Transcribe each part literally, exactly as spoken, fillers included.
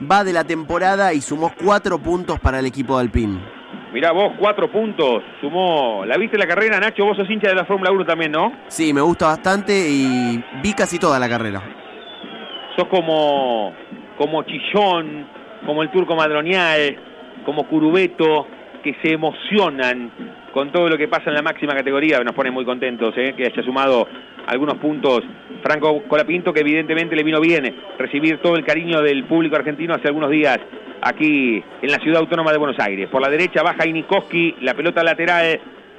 va de la temporada y sumó cuatro puntos para el equipo de Alpine. Mirá vos, cuatro puntos, sumó. ¿La viste la carrera, Nacho? Vos sos hincha de la Fórmula uno también, ¿no? Sí, me gusta bastante y vi casi toda la carrera. Sos como, como Chillón, como el Turco Madronial, como Curubeto, que se emocionan con todo lo que pasa en la máxima categoría. Nos pone muy contentos, ¿eh? Que haya sumado algunos puntos Franco Colapinto, que evidentemente le vino bien recibir todo el cariño del público argentino hace algunos días aquí en la ciudad autónoma de Buenos Aires. Por la derecha baja Inikoski, la pelota lateral.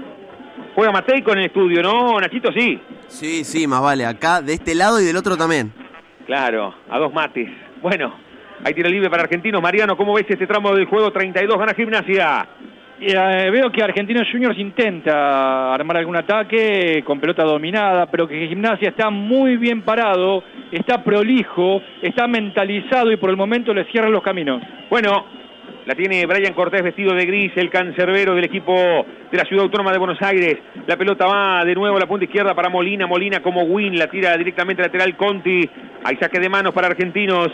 Juega Matei con el estudio, ¿no, Nachito? Sí. Sí, sí, más vale. Acá, de este lado y del otro también. Claro, a dos mates. Bueno, hay tiro libre para Argentinos. Mariano, ¿cómo ves este tramo del juego? treinta y dos, gana Gimnasia. Eh, veo que Argentinos Juniors intenta armar algún ataque con pelota dominada, pero que Gimnasia está muy bien parado, está prolijo, está mentalizado y por el momento le cierran los caminos. Bueno, la tiene Brian Cortés vestido de gris, el cancerbero del equipo de la Ciudad Autónoma de Buenos Aires. La pelota va de nuevo a la punta izquierda para Molina. Molina como win, la tira directamente lateral Conti. Hay saque de manos para Argentinos.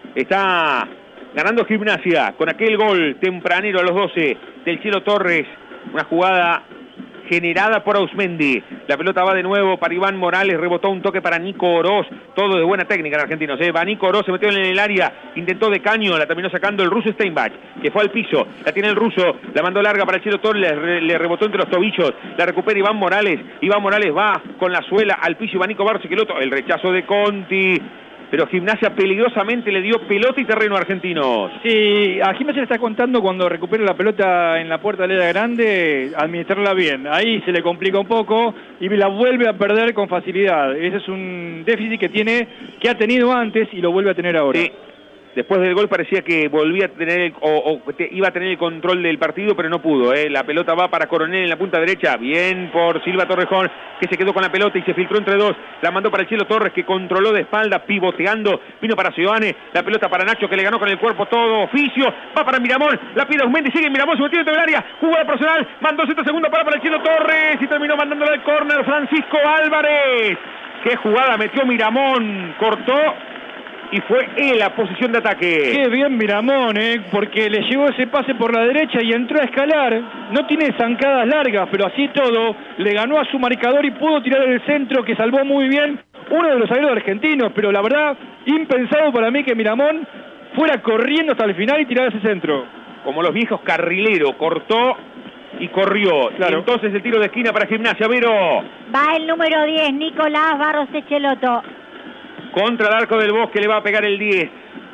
Está ganando Gimnasia con aquel gol tempranero a los doce del Chelo Torres. Una jugada generada por Ausmendi. La pelota va de nuevo para Iván Morales, rebotó un toque para Nico Oroz, todo de buena técnica en Argentinos, ¿eh? Va Nico Oroz, se metió en el área, intentó de caño, la terminó sacando el ruso Steinbach, que fue al piso, la tiene el ruso, la mandó larga para el Chelo Torres, le, le rebotó entre los tobillos, la recupera Iván Morales, Iván Morales va con la suela al piso, va Nico Barcichelotto, el rechazo de Conti. Pero Gimnasia peligrosamente le dio pelota y terreno a Argentinos. Sí, a Gimnasia le está contando cuando recupera la pelota en la puerta de la área grande, administrarla bien. Ahí se le complica un poco y la vuelve a perder con facilidad. Ese es un déficit que tiene, que ha tenido antes y lo vuelve a tener ahora. Sí. Después del gol parecía que volvía a tener el, o, o te, iba a tener el control del partido, pero no pudo, ¿eh? La pelota va para Coronel en la punta derecha. Bien por Silva Torrejón, que se quedó con la pelota y se filtró entre dos. La mandó para el Chelo Torres, que controló de espalda, pivoteando. Vino para Sioane, la pelota para Nacho, que le ganó con el cuerpo todo oficio. Va para Miramón, la pide Ausmendi, sigue Miramón, se metió dentro del área. Jugada personal, mandó centro segundo para para el Chelo Torres y terminó mandándole al córner Francisco Álvarez. Qué jugada metió Miramón, cortó y fue él a posición de ataque. Qué bien Miramón, eh, porque le llegó ese pase por la derecha y entró a escalar. No tiene zancadas largas, pero así todo, le ganó a su marcador y pudo tirar el centro, que salvó muy bien uno de los zagueros argentinos, pero la verdad, impensado para mí que Miramón fuera corriendo hasta el final y tirara ese centro. Como los viejos carrileros, cortó y corrió. Claro. Y entonces el tiro de esquina para Gimnasia, Vero. Va el número diez, Nicolás Barros Echelotto. Contra el arco del Bosque le va a pegar el diez.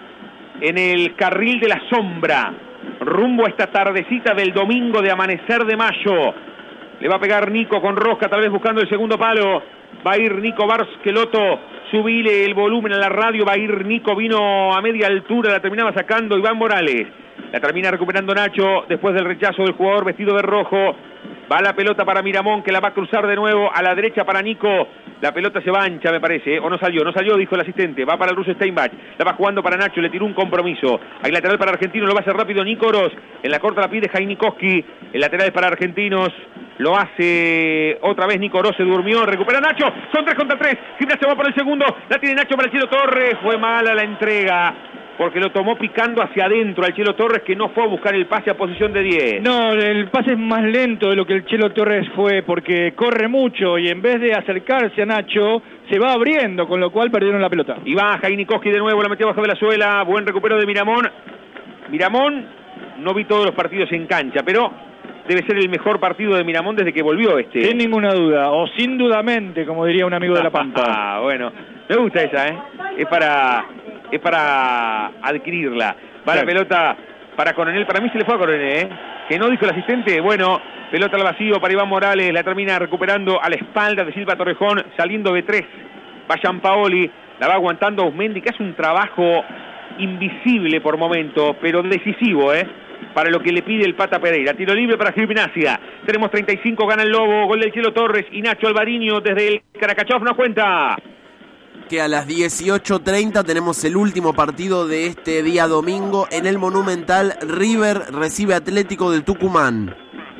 En el carril de la sombra. Rumbo a esta tardecita del domingo de amanecer de mayo. Le va a pegar Nico con rosca, tal vez buscando el segundo palo. Va a ir Nico Barcichelotto. Subile el volumen a la radio. Va a ir Nico, vino a media altura, la terminaba sacando Iván Morales. La termina recuperando Nacho después del rechazo del jugador vestido de rojo. Va la pelota para Miramón, que la va a cruzar de nuevo a la derecha para Nico. La pelota se va ancha, me parece, ¿eh? O no salió, no salió, dijo el asistente. Va para el ruso Steinbach. La va jugando para Nacho, le tiró un compromiso. Hay lateral para Argentinos, lo va a hacer rápido Nico Oroz. En la corta la pide Jainikoski. El lateral es para Argentinos. Lo hace otra vez Nico Oroz, se durmió. Recupera Nacho. Son tres contra tres. Gimnasia va por el segundo. La tiene Nacho para el Chelo Torres. Fue mala la entrega, porque lo tomó picando hacia adentro al Chelo Torres, que no fue a buscar el pase a posición de diez. No, el pase es más lento de lo que el Chelo Torres fue, porque corre mucho y en vez de acercarse a Nacho, se va abriendo, con lo cual perdieron la pelota. Y va Jainikoski de nuevo, la metió bajo de la suela. Buen recupero de Miramón. Miramón, no vi todos los partidos en cancha, pero debe ser el mejor partido de Miramón desde que volvió este. Sin ninguna duda, o sin dudamente, como diría un amigo de La Pampa. Ah, bueno, me gusta esa, ¿eh? Es para... es para adquirirla. Va, claro. La pelota para Coronel, para mí se le fue a Coronel, ¿eh? Que no dijo el asistente. Bueno, pelota al vacío para Iván Morales, la termina recuperando a la espalda de Silva Torrejón, saliendo de tres. Va Gianpaoli, la va aguantando Ausmendi, que hace un trabajo invisible por momentos, pero decisivo, ¿eh? Para lo que le pide el Pata Pereira. Tiro libre para Gimnasia. Tenemos treinta y cinco, gana el Lobo, gol del Chelo Torres y Nacho Alvariño desde el Caracachov nos cuenta que a las dieciocho treinta tenemos el último partido de este día domingo en el Monumental. River recibe Atlético de Tucumán.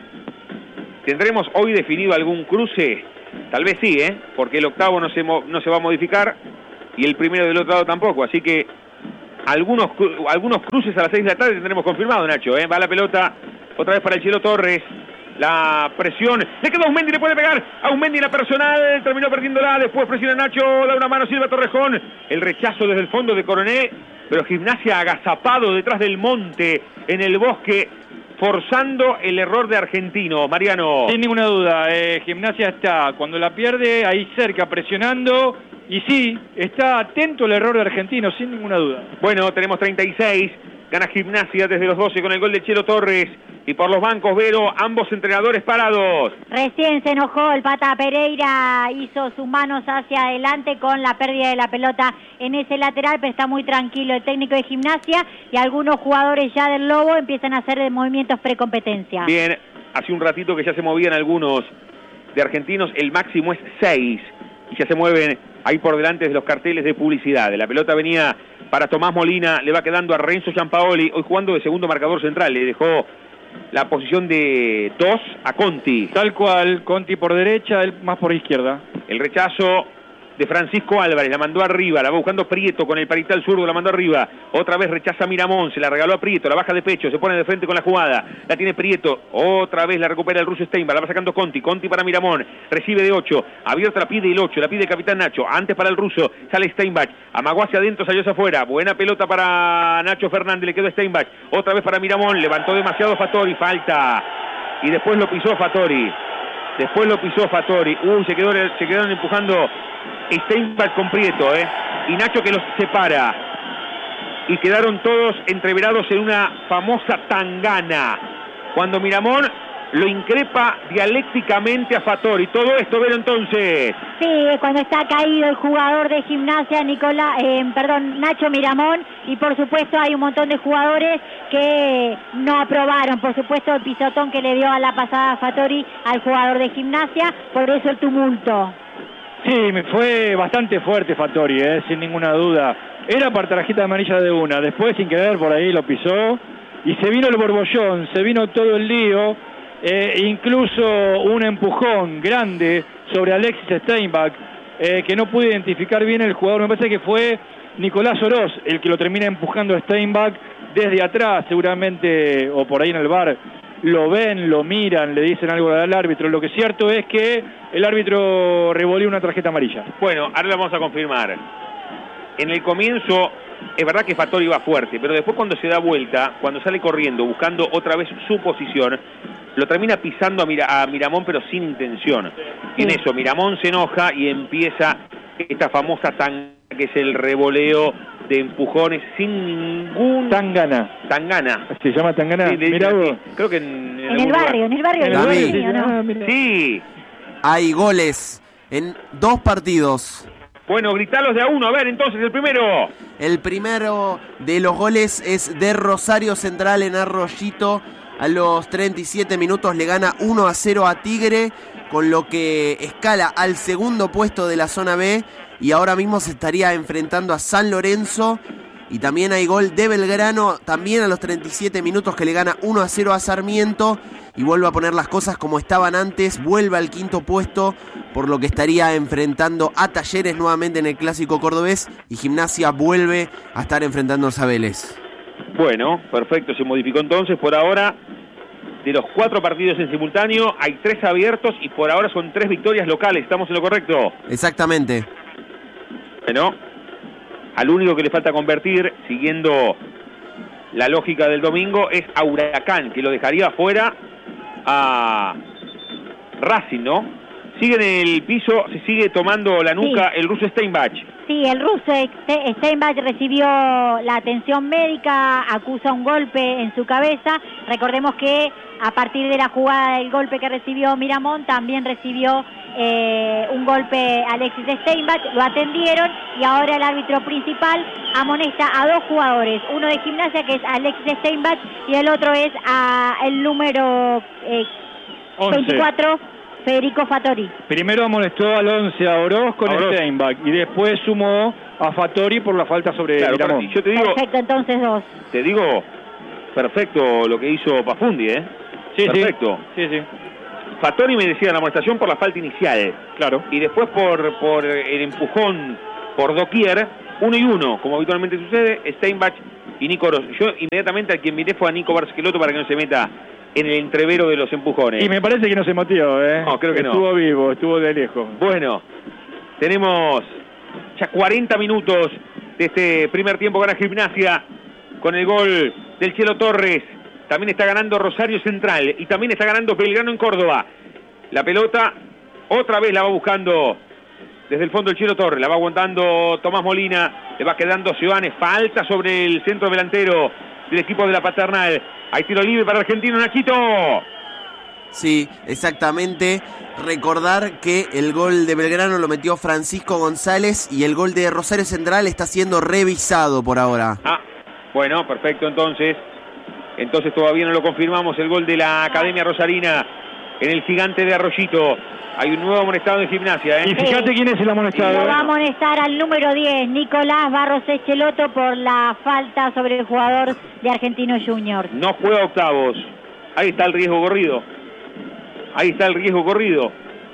¿Tendremos hoy definido algún cruce? Tal vez sí, ¿eh? Porque el octavo no se, no se va a modificar y el primero del otro lado tampoco, así que algunos, algunos cruces a las seis de la tarde tendremos confirmado, Nacho, ¿eh? Va la pelota otra vez para el Chelo Torres. La presión, le queda a Aumendi, le puede pegar a Aumendi en la personal, terminó perdiéndola, después presiona Nacho, da una mano Silva Torrejón, el rechazo desde el fondo de Coroné, pero Gimnasia agazapado detrás del monte, en el bosque, forzando el error de Argentino. Mariano. Sin ninguna duda, eh, Gimnasia está, cuando la pierde, ahí cerca, presionando, y sí, está atento al error de Argentino, sin ninguna duda. Bueno, tenemos treinta y seis, gana Gimnasia desde los doce con el gol de Chelo Torres. Y por los bancos, Vero, ambos entrenadores parados. Recién se enojó el Pata Pereira, hizo sus manos hacia adelante con la pérdida de la pelota en ese lateral, pero está muy tranquilo el técnico de Gimnasia y algunos jugadores ya del Lobo empiezan a hacer movimientos precompetencia. Bien, hace un ratito que ya se movían algunos de argentinos, el máximo es seis y ya se mueven ahí por delante de los carteles de publicidad. La pelota venía para Tomás Molina, le va quedando a Renzo Giampaoli, hoy jugando de segundo marcador central, le dejó la posición de dos a Conti. Tal cual, Conti por derecha, él más por izquierda. El rechazo de Francisco Álvarez, la mandó arriba, la va buscando Prieto con el parital zurdo, la mandó arriba, otra vez rechaza Miramón, se la regaló a Prieto, la baja de pecho, se pone de frente con la jugada, la tiene Prieto, otra vez la recupera el ruso Steinbach, la va sacando Conti, Conti para Miramón, recibe de ocho, abierta la pide el ocho, la pide el capitán Nacho, antes para el ruso, sale Steinbach, amagó hacia adentro, salió hacia afuera, buena pelota para Nacho Fernández, le quedó Steinbach, otra vez para Miramón, levantó demasiado Fattori, falta, y después lo pisó Fattori. Después lo pisó Fattori. Uy, se, quedó, se quedaron empujando Steinbach con Prieto, ¿eh? Y Nacho que los separa. Y quedaron todos entreverados en una famosa tangana. Cuando Miramón lo increpa dialécticamente a Fattori. Todo esto, Vero, entonces. Sí, cuando está caído el jugador de Gimnasia, Nicolás, eh, perdón, Nacho Miramón, y por supuesto hay un montón de jugadores que no aprobaron, por supuesto, el pisotón que le dio a la pasada Fattori al jugador de Gimnasia, por eso el tumulto. Sí, me fue bastante fuerte Fattori, eh, sin ninguna duda. Era para tarjeta amarilla de una, después sin querer por ahí lo pisó, y se vino el borbollón, se vino todo el lío. Eh, incluso un empujón grande sobre Alexis Steinbach, eh, que no pude identificar bien el jugador. Me parece que fue Nicolás Oroz el que lo termina empujando a Steinbach desde atrás, seguramente, o por ahí en el bar, lo ven, lo miran, le dicen algo al árbitro. Lo que es cierto es que el árbitro revolvió una tarjeta amarilla. Bueno, ahora lo vamos a confirmar. En el comienzo, es verdad que Fattori iba fuerte, pero después cuando se da vuelta, cuando sale corriendo, buscando otra vez su posición, lo termina pisando a, Mira, a Miramón, pero sin intención. Y en eso, Miramón se enoja y empieza esta famosa tangana, que es el revoleo de empujones sin ningún... Tangana. Tangana. ¿Se llama tangana? Sí, Mirá vos. Creo que en... En, en el barrio, lugar. en el barrio. En el el barrio, barrio, ¿no? ah, mirá. Sí. Hay goles en dos partidos. Bueno, gritalos de a uno. A ver, entonces, el primero. El primero de los goles es de Rosario Central en Arroyito. A los treinta y siete minutos le gana uno a cero a Tigre, con lo que escala al segundo puesto de la zona B y ahora mismo se estaría enfrentando a San Lorenzo. Y también hay gol de Belgrano, también a los treinta y siete minutos, que le gana uno a cero a Sarmiento y vuelve a poner las cosas como estaban antes, vuelve al quinto puesto, por lo que estaría enfrentando a Talleres nuevamente en el Clásico Cordobés y Gimnasia vuelve a estar enfrentando a Vélez. Bueno, perfecto, se modificó entonces. Por ahora, de los cuatro partidos en simultáneo, hay tres abiertos y por ahora son tres victorias locales. ¿Estamos en lo correcto? Exactamente. Bueno, al único que le falta convertir, siguiendo la lógica del domingo, es a Huracán, que lo dejaría fuera a Racing, ¿no? Sigue en el piso, se sigue tomando la nuca sí. el ruso Steinbach. Sí, el ruso Steinbach recibió la atención médica, acusa un golpe en su cabeza. Recordemos que a partir de la jugada del golpe que recibió Miramón, también recibió eh, un golpe Alexis Steinbach, lo atendieron y ahora el árbitro principal amonesta a dos jugadores, uno de Gimnasia que es Alexis Steinbach y el otro es a el número eh, veinticuatro, Federico Fattori. Primero amonestó al once a Oroz con Oroz. Steinbach y después sumó a Fattori por la falta sobre claro, Miramón. Yo te digo, perfecto, entonces dos. Te digo, perfecto lo que hizo Pafundi, ¿eh? Sí, perfecto. Sí, sí. Fattori me decía la amonestación por la falta inicial. Claro. Y después por, por el empujón por doquier, uno y uno, como habitualmente sucede, Steinbach y Nico Oroz. Yo inmediatamente a quien miré fue a Nico Barcelotto para que no se meta en el entrevero de los empujones. Y me parece que no se motivó, ¿eh? No, creo que estuvo no. vivo, estuvo de lejos. Bueno, tenemos ya cuarenta minutos de este primer tiempo. Gana Gimnasia con el gol del Chelo Torres. También está ganando Rosario Central y también está ganando Belgrano en Córdoba. La pelota otra vez la va buscando desde el fondo el Chelo Torres. La va aguantando Tomás Molina. Le va quedando Sioane. Falta sobre el centro delantero del equipo de la Paternal. Hay tiro libre para Argentino, Nachito. Sí, exactamente. Recordar que el gol de Belgrano lo metió Francisco González y el gol de Rosario Central está siendo revisado por ahora. Ah, bueno, perfecto entonces. Entonces todavía no lo confirmamos. El gol de la Academia Rosarina en el Gigante de Arroyito. Hay un nuevo amonestado en Gimnasia, ¿eh? Y fíjate quién es el amonestado. Lo va a amonestar al número diez, Nicolás Barros Echeloto, por la falta sobre el jugador de Argentino Juniors. No juega octavos. Ahí está el riesgo corrido. Ahí está el riesgo corrido.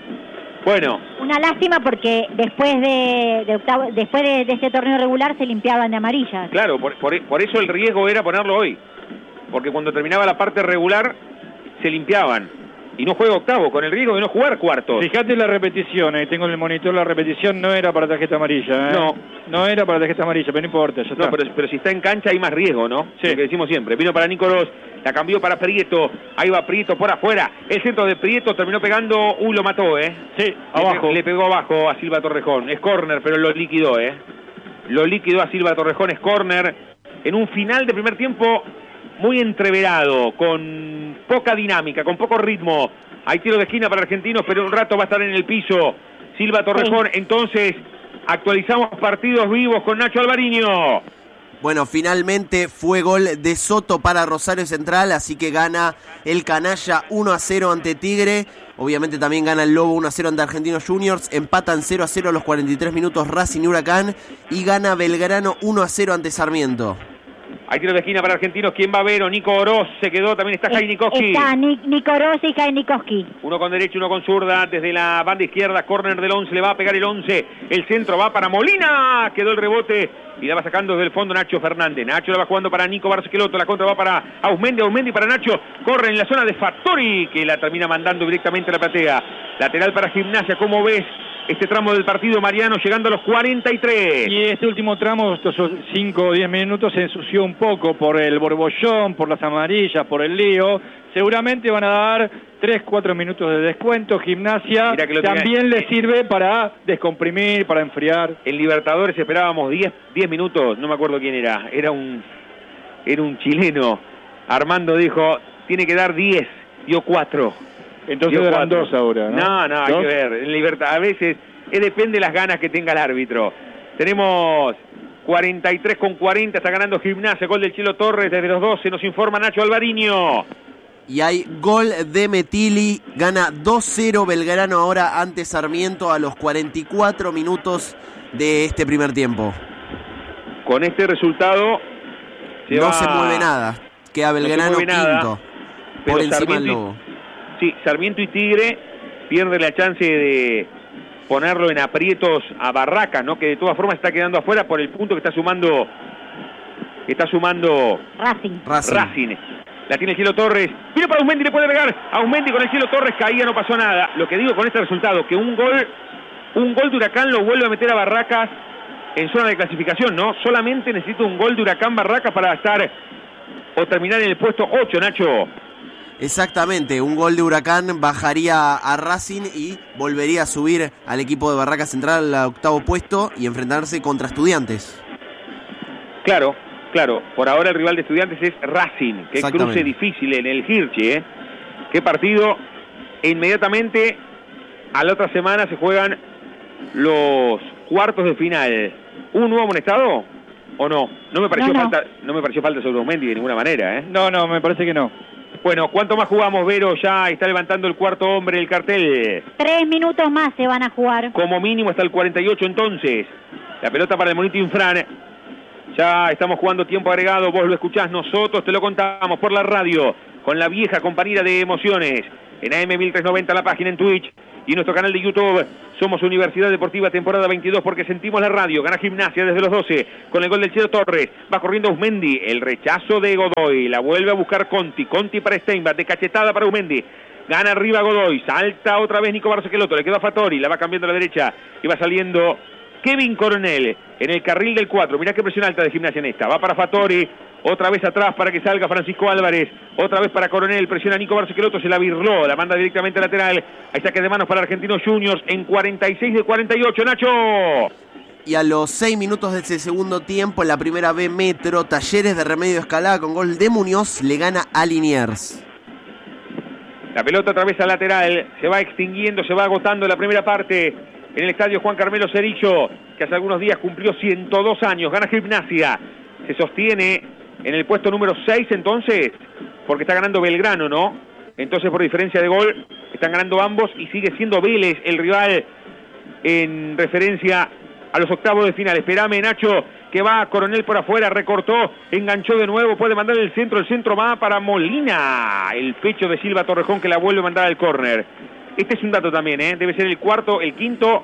Bueno. Una lástima porque después de, de octavo, después de, de este torneo regular se limpiaban de amarillas. Claro, por, por, por eso el riesgo era ponerlo hoy. Porque cuando terminaba la parte regular se limpiaban. Y no juega octavo, con el riesgo de no jugar cuartos. Fíjate la repetición, eh, tengo en el monitor la repetición, no era para tarjeta amarilla. ¿eh? No. No era para tarjeta amarilla, pero no importa, ya está. No, pero, pero si está en cancha hay más riesgo, ¿no? Sí. Lo que decimos siempre. Vino para Nico Oroz, la cambió para Prieto. Ahí va Prieto por afuera. El centro de Prieto terminó pegando. Uy, lo mató, ¿eh? Sí, Le abajo. pe- Le pegó abajo a Silva Torrejón. Es córner, pero lo liquidó, ¿eh? Lo liquidó a Silva Torrejón, es córner. En un final de primer tiempo muy entreverado, con poca dinámica, con poco ritmo. Hay tiro de esquina para Argentinos, pero un rato va a estar en el piso Silva Torrejón. Entonces, actualizamos partidos vivos con Nacho Alvariño. Bueno, finalmente fue gol de Soto para Rosario Central, así que gana el Canalla uno a cero ante Tigre. Obviamente también gana el Lobo uno a cero ante Argentinos Juniors. Empatan cero a cero a los cuarenta y tres minutos Racing y Huracán. Y gana Belgrano uno a cero ante Sarmiento. Hay tiro de esquina para Argentinos. ¿Quién va a ver? O Nico Oroz se quedó. También está Jai Nikoski. Está Ni- Nico Oroz y Jai Nikoski. Uno con derecha, uno con zurda. Desde la banda izquierda, córner del once. Le va a pegar el once. El centro va para Molina. Quedó el rebote. Y la va sacando desde el fondo Nacho Fernández. Nacho la va jugando para Nico Barcelotto. La contra va para Ausmendi. Ausmendi para Nacho. Corre en la zona de Fattori, que la termina mandando directamente a la platea. Lateral para Gimnasia. ¿Cómo ves este tramo del partido, Mariano, llegando a los cuarenta y tres? Y este último tramo, estos cinco o diez minutos, se ensució un poco por el borbollón, por las amarillas, por el lío. Seguramente van a dar tres cuatro minutos de descuento. Gimnasia Mira que lo tenga- también le sirve para descomprimir, para enfriar. En Libertadores esperábamos diez minutos, no me acuerdo quién era, era un era un chileno. Armando dijo, tiene que dar diez, dio cuatro. Entonces Dio eran cuatro. dos ahora, ¿no? No, no, hay ¿Dos? que ver. En Libertad, a veces eh, depende de las ganas que tenga el árbitro. Tenemos cuarenta y tres con cuarenta, está ganando Gimnasia, gol del Chelo Torres desde los doce, nos informa Nacho Alvariño. Y hay gol de Metili, gana dos cero Belgrano ahora ante Sarmiento a los cuarenta y cuatro minutos de este primer tiempo. Con este resultado se No va- se mueve nada, queda Belgrano mueve nada, quinto, pero por encima del Sarmiento y- Lobo. Sí, Sarmiento y Tigre pierde la chance de ponerlo en aprietos a Barracas, ¿no? Que de todas formas está quedando afuera por el punto que está sumando que está sumando Racing. Racing. Racing. La tiene el Chelo Torres. Mira para Ausmendi, le puede pegar. Ausmendi con el Chelo Torres caía, no pasó nada. Lo que digo con este resultado, que un gol un gol de Huracán lo vuelve a meter a Barracas en zona de clasificación, ¿no? Solamente necesita un gol de Huracán Barracas para estar o terminar en el puesto ocho, Nacho. Exactamente, un gol de Huracán bajaría a Racing y volvería a subir al equipo de Barraca Central al octavo puesto y enfrentarse contra Estudiantes. Claro, claro. Por ahora el rival de Estudiantes es Racing. Qué Exactamente. cruce difícil en el Hirschi, ¿eh? Qué partido. E inmediatamente a la otra semana se juegan los cuartos de final. ¿Un nuevo amonestado o no? No me pareció No, no. falta, no me pareció falta sobre Ausmendi de ninguna manera, ¿eh? No, no, me parece que no. Bueno, ¿cuánto más jugamos, Vero? Ya está levantando el cuarto hombre del cartel. Tres minutos más se van a jugar. Como mínimo hasta el cuarenta y ocho entonces. La pelota para el Monito Infran. Ya estamos jugando tiempo agregado. Vos lo escuchás, nosotros te lo contamos por la radio. Con la vieja compañía de emociones. En A M mil trescientos noventa la página en Twitch. y nuestro canal de YouTube. Somos Universidad Deportiva temporada veintidós porque sentimos la radio. Gana Gimnasia desde los doce con el gol del Chelo Torres. Va corriendo Usmendi, el rechazo de Godoy. La vuelve a buscar Conti. Conti para Steinbach, de cachetada para Usmendi. Gana arriba Godoy, salta otra vez Nico Barcekeloto, le queda a Fattori, la va cambiando a la derecha y va saliendo Kevin Coronel en el carril del cuatro. Mirá qué presión alta de Gimnasia en esta. Va para Fattori, otra vez atrás para que salga Francisco Álvarez, otra vez para Coronel, presiona a Nico Barcekeloto, se la virló, la manda directamente lateral. Ahí saque de manos para Argentinos Juniors en cuarenta y seis de cuarenta y ocho, Nacho. Y a los seis minutos de ese segundo tiempo, en la primera B Metro, Talleres de Remedio Escalada con gol de Muñoz le gana a Liniers. La pelota atraviesa lateral, se va extinguiendo, se va agotando la primera parte en el estadio Juan Carmelo Cericho, que hace algunos días cumplió ciento dos años. Gana Gimnasia, se sostiene en el puesto número seis entonces, porque está ganando Belgrano, ¿no? Entonces por diferencia de gol están ganando ambos y sigue siendo Vélez el rival en referencia a los octavos de final. Esperame, Nacho, que va Coronel por afuera, recortó, enganchó de nuevo, puede mandar el centro, el centro va para Molina, el pecho de Silva Torrejón que la vuelve a mandar al córner. Este es un dato también, ¿eh? Debe ser el cuarto, el quinto,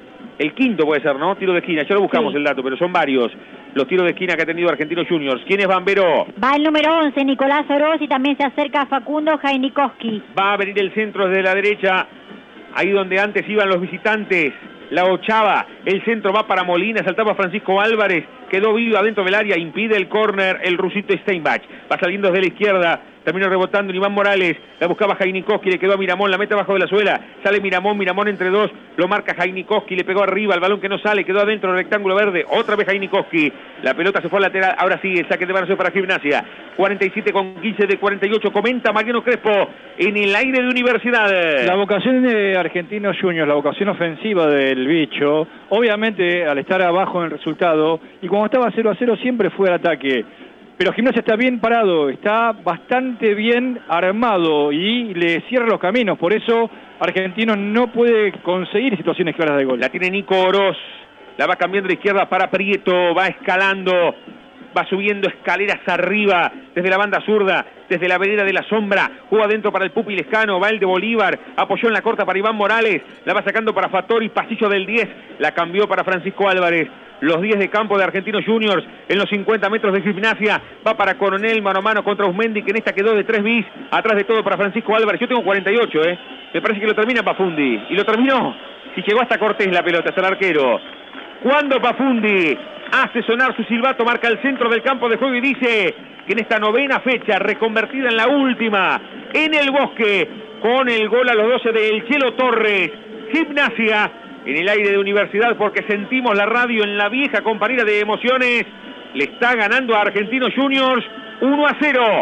el quinto puede ser, ¿no? Tiro de esquina, ya lo buscamos sí. El dato, pero son varios los tiros de esquina que ha tenido Argentinos Juniors. ¿Quién es Bambero? Va el número once, Nicolás Oroz, y también se acerca Facundo Jainikowski. Va a venir el centro desde la derecha, ahí donde antes iban los visitantes. La ochava, el centro va para Molina, saltaba Francisco Álvarez, quedó vivo adentro del área, impide el córner el rusito Steinbach. Va saliendo desde la izquierda, terminó rebotando en Iván Morales, la buscaba Jainikowski, le quedó a Miramón, la mete abajo de la suela, sale Miramón, Miramón entre dos, lo marca Jainikowski, le pegó arriba, el balón que no sale, quedó adentro del rectángulo verde, otra vez Jainikowski, la pelota se fue al lateral, ahora sí, el saque de manos para Gimnasia, cuarenta y siete con quince de cuarenta y ocho, comenta Mariano Crespo en el aire de Universidad. La vocación de Argentinos Juniors, la vocación ofensiva del bicho, obviamente al estar abajo en el resultado, y cuando estaba cero a cero siempre fue al ataque. Pero Gimnasia está bien parado, está bastante bien armado y le cierra los caminos. Por eso Argentinos no puede conseguir situaciones claras de gol. La tiene Nico Oroz, la va cambiando de izquierda para Prieto, va escalando, va subiendo escaleras arriba, desde la banda zurda, desde la vereda de la sombra, juega adentro para el Pupi Lescano, va el de Bolívar, apoyó en la corta para Iván Morales, la va sacando para Fattori, pasillo del diez, la cambió para Francisco Álvarez. Los diez de campo de Argentinos Juniors en los cincuenta metros de Gimnasia, va para Coronel, mano a mano contra Usmendi, que en esta quedó de tres bis, atrás de todo para Francisco Álvarez. Yo tengo cuarenta y ocho, eh. Me parece que lo termina Pafundi, y lo terminó, si llegó hasta Cortés la pelota, es el arquero. Cuando Pafundi hace sonar su silbato, marca el centro del campo de juego y dice que en esta novena fecha, reconvertida en la última, en el Bosque, con el gol a los doce de El Chelo Torres, Gimnasia, en el aire de Universidad, porque sentimos la radio en la vieja compañía de emociones, le está ganando a Argentinos Juniors uno a cero.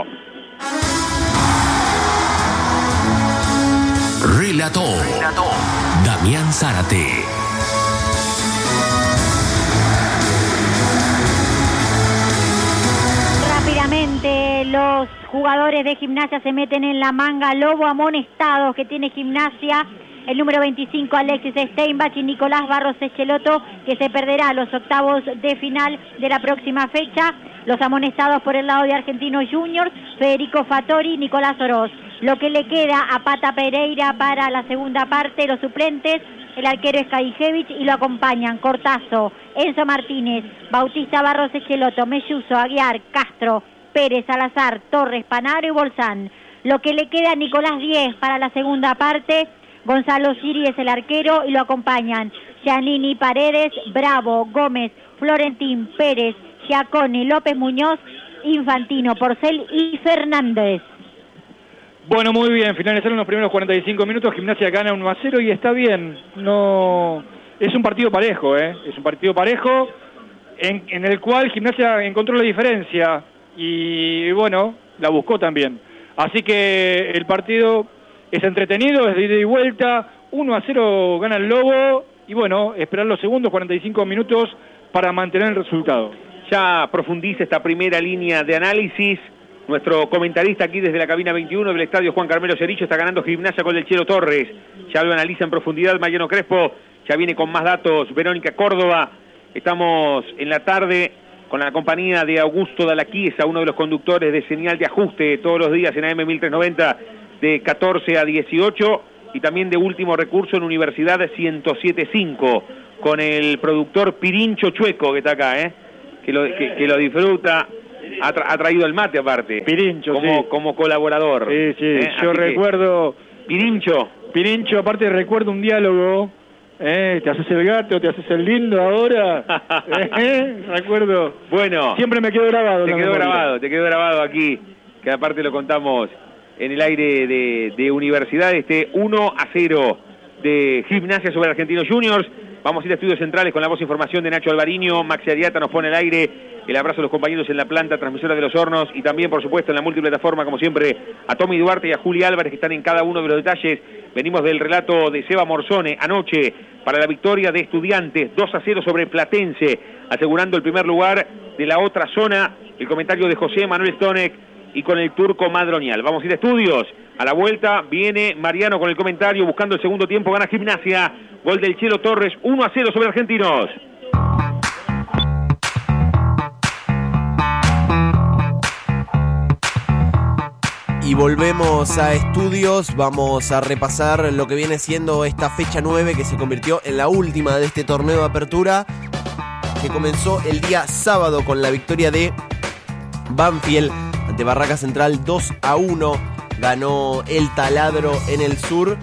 Relató, Relató Damián Zárate. Rápidamente los jugadores de Gimnasia se meten en la manga. Lobo amonestados que tiene Gimnasia. El número veinticinco, Alexis Steinbach, y Nicolás Barros Echeloto, que se perderá los octavos de final de la próxima fecha. Los amonestados por el lado de Argentinos Juniors, Federico Fattori, Nicolás Oroz. Lo que le queda a Pata Pereira para la segunda parte, los suplentes, el arquero es Kadijevich y lo acompañan Cortazo, Enzo Martínez, Bautista Barros Echeloto, Melluso, Aguiar, Castro, Pérez, Salazar, Torres, Panaro y Bolsán. Lo que le queda a Nicolás Diez para la segunda parte, Gonzalo Siri es el arquero y lo acompañan Giannini, Paredes, Bravo, Gómez, Florentín, Pérez, Giaconi, López Muñoz, Infantino, Porcel y Fernández. Bueno, muy bien, finalizaron los primeros cuarenta y cinco minutos, Gimnasia gana uno a cero y está bien. No, es un partido parejo, ¿eh? Es un partido parejo en, en el cual Gimnasia encontró la diferencia y, bueno, la buscó también. Así que el partido es entretenido, es de ida y vuelta, uno a cero gana el Lobo y, bueno, esperar los segundos cuarenta y cinco minutos para mantener el resultado. Ya profundiza esta primera línea de análisis. Nuestro comentarista aquí desde la cabina veintiuno del estadio Juan Carmelo Cericho está ganando Gimnasia con el Chelo Torres. Ya lo analiza en profundidad Mariano Crespo, ya viene con más datos Verónica Córdoba. Estamos en la tarde con la compañía de Augusto Dalaquiesa, uno de los conductores de Señal de Ajuste todos los días en A M mil trescientos noventa de catorce a dieciocho. y también de último recurso en Universidad ciento siete punto cinco, con el productor Pirincho Chueco, que está acá, ¿eh? que, lo, que, que lo disfruta, ha, tra ha traído el mate aparte. Pirincho, como, sí. como colaborador. Sí, sí, ¿eh? yo Así recuerdo... Pirincho. Pirincho, aparte recuerdo un diálogo, ¿eh? ¿Te haces el gato, te haces el lindo ahora? ¿Eh? Recuerdo. Bueno. Siempre me quedó grabado. Te quedó memoria. grabado, te quedó grabado aquí, que aparte lo contamos en el aire de, de Universidad, este uno a cero de Gimnasia sobre Argentinos Juniors. Vamos a ir a Estudios Centrales con la voz e información de Nacho Alvariño. Maxi Ariata nos pone al aire. El abrazo a los compañeros en la planta transmisora de Los Hornos y también, por supuesto, en la multiplataforma, como siempre, a Tommy Duarte y a Juli Álvarez, que están en cada uno de los detalles. Venimos del relato de Seba Morzone anoche para la victoria de Estudiantes, dos a cero sobre Platense, asegurando el primer lugar de la otra zona. El comentario de José Manuel Stonek y con el turco Madronial. Vamos a ir a Estudios. A la vuelta viene Mariano con el comentario, buscando el segundo tiempo, gana Gimnasia. Gol del Chelo Torres, uno a cero sobre Argentinos. Y volvemos a Estudios, vamos a repasar lo que viene siendo esta fecha nueve que se convirtió en la última de este torneo de apertura, que comenzó el día sábado con la victoria de Banfield ante Barraca Central dos a uno, ganó el Taladro en el sur.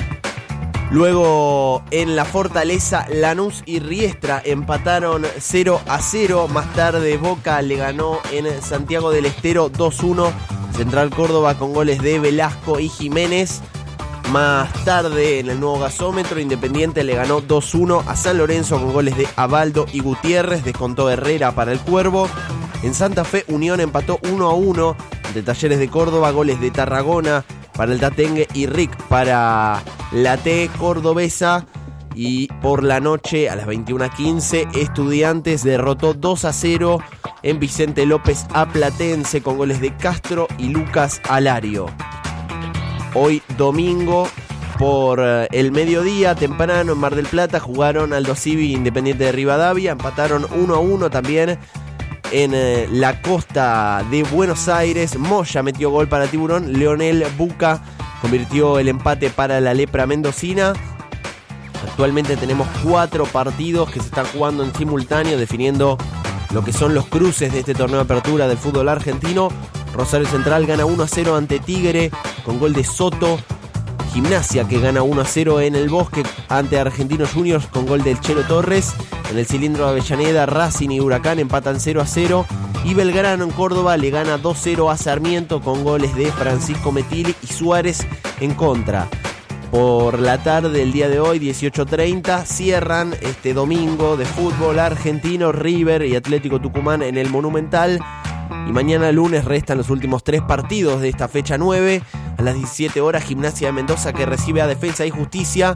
Luego en la Fortaleza, Lanús y Riestra empataron cero a cero. Más tarde Boca le ganó en Santiago del Estero dos uno. Central Córdoba con goles de Velasco y Jiménez. Más tarde en el nuevo gasómetro, Independiente le ganó dos uno a San Lorenzo con goles de Abaldo y Gutiérrez. Descontó Herrera para el Cuervo. En Santa Fe, Unión empató uno a uno ante Talleres de Córdoba. Goles de Tarragona para el Tatengue y Rick para la T cordobesa. Y por la noche, a las veintiuna quince, Estudiantes derrotó dos a cero en Vicente López a Platense con goles de Castro y Lucas Alario. Hoy domingo, por el mediodía, temprano en Mar del Plata, jugaron Aldo Civi Independiente de Rivadavia. Empataron uno a uno también en eh, la costa de Buenos Aires. Moya metió gol para Tiburón. Leonel Buca convirtió el empate para la Lepra Mendocina. Actualmente tenemos cuatro partidos que se están jugando en simultáneo, definiendo lo que son los cruces de este torneo de apertura del fútbol argentino. Rosario Central gana uno a cero ante Tigre con gol de Soto. Gimnasia que gana uno a cero en el Bosque ante Argentinos Juniors con gol del Chelo Torres. En el cilindro de Avellaneda, Racing y Huracán empatan cero a cero. Y Belgrano en Córdoba le gana dos cero a Sarmiento con goles de Francisco Metilli y Suárez en contra. Por la tarde del día de hoy, dieciocho treinta, cierran este domingo de fútbol argentino River y Atlético Tucumán en el Monumental. Y mañana lunes restan los últimos tres partidos de esta fecha nueve. A las diecisiete horas, Gimnasia de Mendoza que recibe a Defensa y Justicia.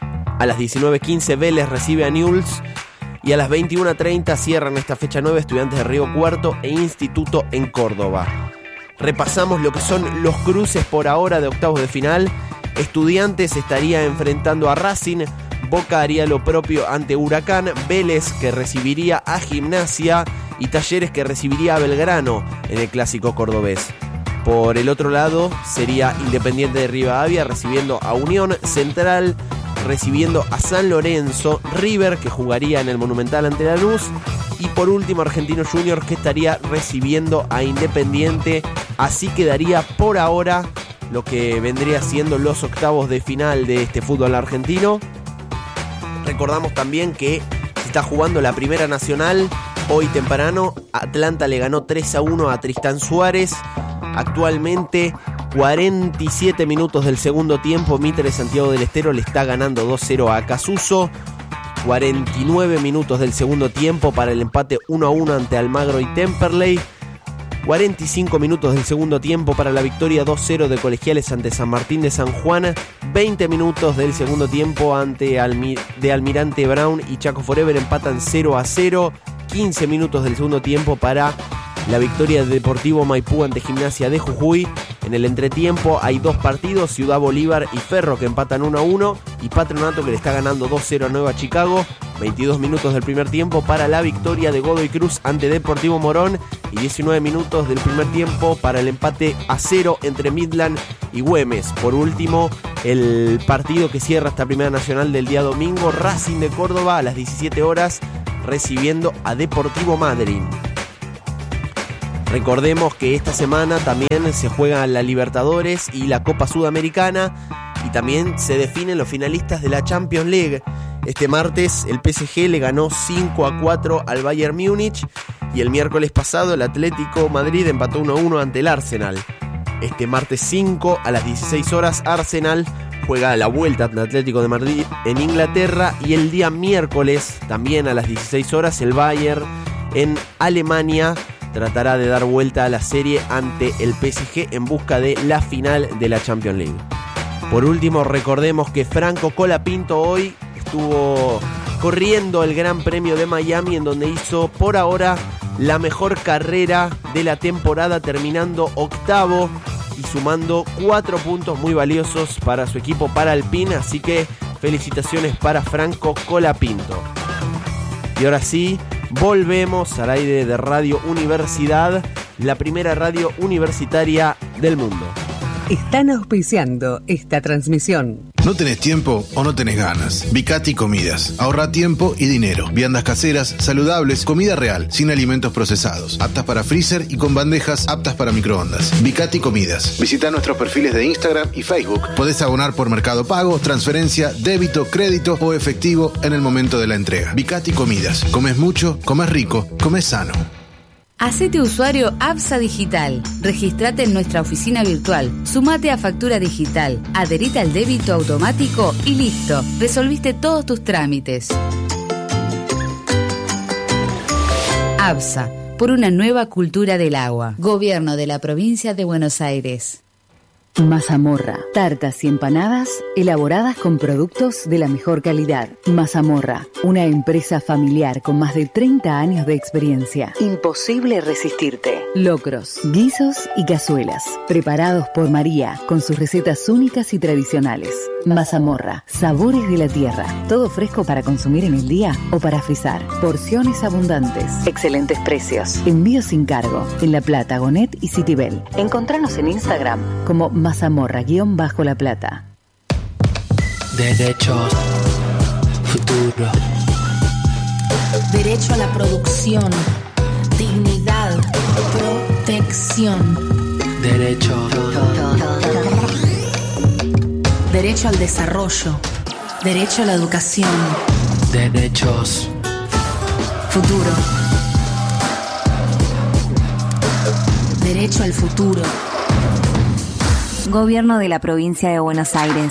A las diecinueve quince, Vélez recibe a Newell's. Y a las veintiuna treinta cierran esta fecha nueve Estudiantes de Río Cuarto e Instituto en Córdoba. Repasamos lo que son los cruces por ahora de octavos de final. Estudiantes estaría enfrentando a Racing. Boca haría lo propio ante Huracán. Vélez que recibiría a Gimnasia. Y Talleres que recibiría a Belgrano en el clásico cordobés. Por el otro lado sería Independiente de Rivadavia recibiendo a Unión. Central recibiendo a San Lorenzo. River que jugaría en el Monumental ante Lanús. Y por último Argentinos Juniors que estaría recibiendo a Independiente. Así quedaría por ahora lo que vendría siendo los octavos de final de este fútbol argentino. Recordamos también que se está jugando la Primera Nacional. Hoy temprano Atlanta le ganó tres a uno a Tristán Suárez. Actualmente cuarenta y siete minutos del segundo tiempo, Mitre Santiago del Estero le está ganando dos cero a Casuso. cuarenta y nueve minutos del segundo tiempo para el empate uno a uno ante Almagro y Temperley. cuarenta y cinco minutos del segundo tiempo para la victoria dos cero de Colegiales ante San Martín de San Juan. veinte minutos del segundo tiempo ante Almi- de Almirante Brown y Chaco Forever empatan cero a cero. quince minutos del segundo tiempo para la victoria de Deportivo Maipú ante Gimnasia de Jujuy. En el entretiempo hay dos partidos, Ciudad Bolívar y Ferro que empatan uno a uno y Patronato que le está ganando dos cero a Nueva Chicago. veintidós minutos del primer tiempo para la victoria de Godoy Cruz ante Deportivo Morón y diecinueve minutos del primer tiempo para el empate a cero entre Midland y Güemes. Por último, el partido que cierra esta primera nacional del día domingo, Racing de Córdoba a las diecisiete horas recibiendo a Deportivo Madryn. Recordemos que esta semana también se juegan la Libertadores y la Copa Sudamericana y también se definen los finalistas de la Champions League. Este martes el P S G le ganó cinco a cuatro al Bayern Múnich y el miércoles pasado el Atlético Madrid empató uno a uno ante el Arsenal. Este martes cinco a las dieciséis horas Arsenal juega la vuelta ante Atlético de Madrid en Inglaterra y el día miércoles también a las dieciséis horas el Bayern en Alemania tratará de dar vuelta a la serie ante el P S G en busca de la final de la Champions League. Por último, recordemos que Franco Colapinto hoy estuvo corriendo el Gran Premio de Miami, en donde hizo por ahora la mejor carrera de la temporada, terminando octavo y sumando cuatro puntos muy valiosos para su equipo Paralpine, así que felicitaciones para Franco Colapinto. Y ahora sí, volvemos al aire de Radio Universidad, la primera radio universitaria del mundo. Están auspiciando esta transmisión. ¿No tenés tiempo o no tenés ganas? Vicati Comidas. Ahorra tiempo y dinero. Viandas caseras, saludables, comida real, sin alimentos procesados. Aptas para freezer y con bandejas aptas para microondas. Vicati Comidas. Visita nuestros perfiles de Instagram y Facebook. Podés abonar por Mercado Pago, transferencia, débito, crédito o efectivo en el momento de la entrega. Vicati Comidas. Comes mucho, comes rico, comes sano. Hacete usuario ABSA Digital. Registrate en nuestra oficina virtual. Sumate a factura digital. Adherite al débito automático y listo. Resolviste todos tus trámites. ABSA, por una nueva cultura del agua. Gobierno de la Provincia de Buenos Aires. Mazamorra, tartas y empanadas elaboradas con productos de la mejor calidad. Mazamorra, una empresa familiar con más de treinta años de experiencia. Imposible resistirte. Locros, guisos y cazuelas, preparados por María, con sus recetas únicas y tradicionales. Mazamorra, sabores de la tierra, todo fresco para consumir en el día o para frizar. Porciones abundantes, excelentes precios. Envío sin cargo, en La Plata, Gonet y Citibel. Encontranos en Instagram como Mazamorra-La Plata. Derechos, futuro. Derecho a la producción, dignidad, protección. Derecho. Derecho al desarrollo, derecho a la educación. Derechos. Futuro. Derecho al futuro. Gobierno de la Provincia de Buenos Aires.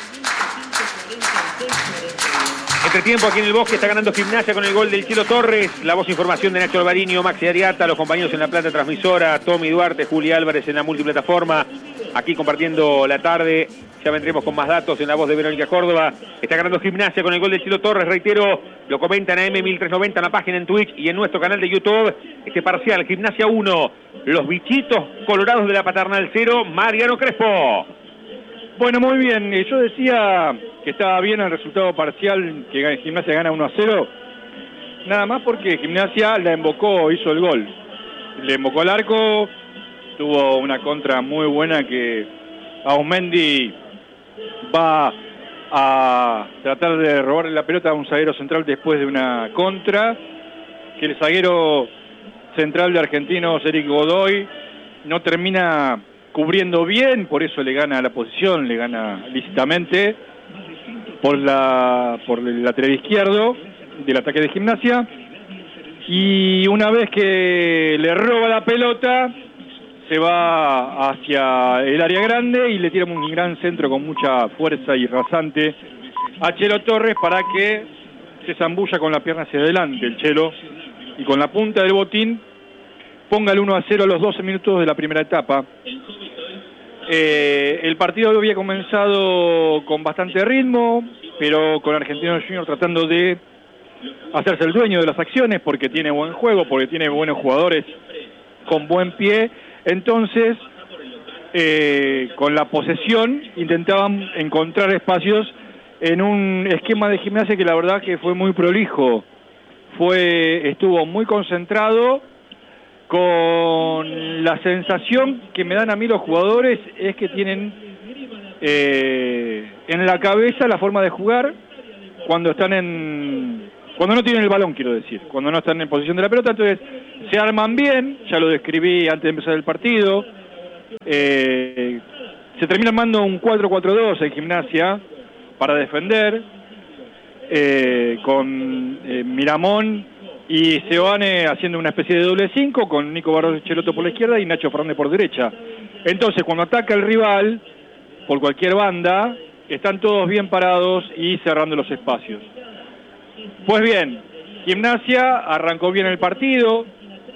Entretiempo aquí en el Bosque, está ganando Gimnasia con el gol del Chelo Torres. La voz e información de Nacho Alvariño, Maxi Ariata, los compañeros en la planta transmisora, Tommy Duarte, Juli Álvarez en la multiplataforma. Aquí compartiendo la tarde, ya vendremos con más datos en la voz de Verónica Córdoba. Está ganando Gimnasia con el gol de Chelo Torres, reitero, lo comentan a M mil trescientos noventa en la página en Twitch y en nuestro canal de YouTube. Este parcial, Gimnasia uno, los bichitos colorados de la Paternal cero, Mariano Crespo. Bueno, muy bien, yo decía que estaba bien el resultado parcial, que Gimnasia gana uno a cero, nada más porque Gimnasia la embocó, hizo el gol. Le embocó al arco, tuvo una contra muy buena que Aumendi va a tratar de robarle la pelota a un zaguero central después de una contra, que el zaguero central de Argentinos, Eric Godoy, no termina cubriendo bien, por eso le gana la posición, le gana lícitamente por la por el lateral izquierdo del ataque de Gimnasia, y una vez que le roba la pelota se va hacia el área grande y le tira un gran centro con mucha fuerza y rasante a Chelo Torres para que se zambulla con la pierna hacia adelante el Chelo y con la punta del botín ponga el uno a cero a los doce minutos de la primera etapa. Eh, el partido había comenzado con bastante ritmo, pero con Argentinos Juniors tratando de hacerse el dueño de las acciones porque tiene buen juego, porque tiene buenos jugadores con buen pie. Entonces, eh, con la posesión intentaban encontrar espacios en un esquema de Gimnasia que la verdad que fue muy prolijo. Fue, estuvo muy concentrado, con la sensación que me dan a mí los jugadores es que tienen eh, en la cabeza la forma de jugar cuando están en... cuando no tienen el balón, quiero decir, cuando no están en posición de la pelota. Entonces se arman bien, ya lo describí antes de empezar el partido. Eh, se termina armando un cuatro cuatro dos en Gimnasia para defender, eh, con eh, Miramón y Seoane haciendo una especie de doble cinco, con Nico Barros-Cheloto por la izquierda y Nacho Fernández por derecha. Entonces cuando ataca el rival por cualquier banda, están todos bien parados y cerrando los espacios. Pues bien, Gimnasia arrancó bien el partido,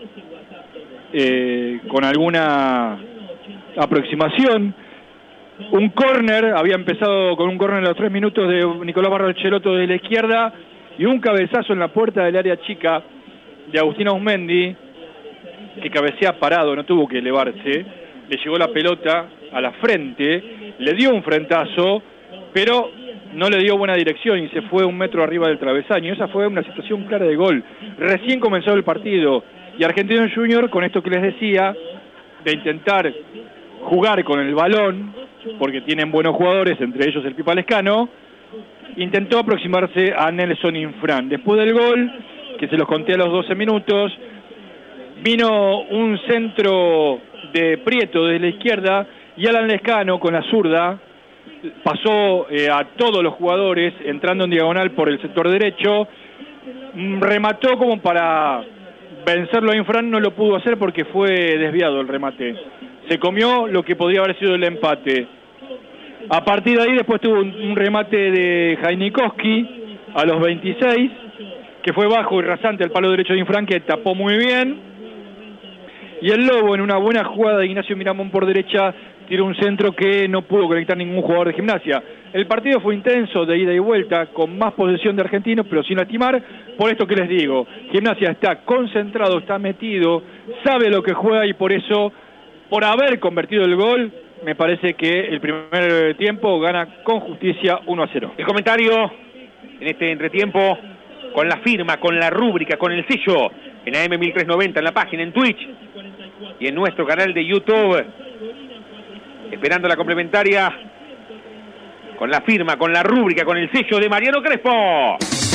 eh, con alguna aproximación. Un córner, había empezado con un córner a los tres minutos de Nicolás Barros-Cheloto de la izquierda y un cabezazo en la puerta del área chica de Agustín Ausmendi, que cabecea parado, no tuvo que elevarse, le llegó la pelota a la frente, le dio un frentazo, pero no le dio buena dirección y se fue un metro arriba del travesaño. Esa fue una situación clara de gol. Recién comenzó el partido y Argentinos Juniors, con esto que les decía, de intentar jugar con el balón, porque tienen buenos jugadores, entre ellos el Pipa Lescano, intentó aproximarse a Nelson Infran. Después del gol, que se los conté a los doce minutos, vino un centro de Prieto desde la izquierda y Alan Lescano con la zurda pasó eh, a todos los jugadores entrando en diagonal por el sector derecho, remató como para vencerlo a Infran, no lo pudo hacer porque fue desviado el remate. Se comió lo que podría haber sido el empate. A partir de ahí después tuvo un, un remate de Jainikowski a los veintiséis, que fue bajo y rasante al palo derecho de Infran, que tapó muy bien. Y el Lobo, en una buena jugada de Ignacio Miramón por derecha, tiró un centro que no pudo conectar ningún jugador de Gimnasia. El partido fue intenso, de ida y vuelta, con más posesión de Argentinos, pero sin lastimar. Por esto que les digo, Gimnasia está concentrado, está metido, sabe lo que juega y por eso, por haber convertido el gol, me parece que el primer tiempo gana con justicia uno a cero. El comentario en este entretiempo con la firma, con la rúbrica, con el sello en A M mil trescientos noventa, en la página, en Twitch y en nuestro canal de YouTube. Esperando la complementaria con la firma, con la rúbrica, con el sello de Mariano Crespo.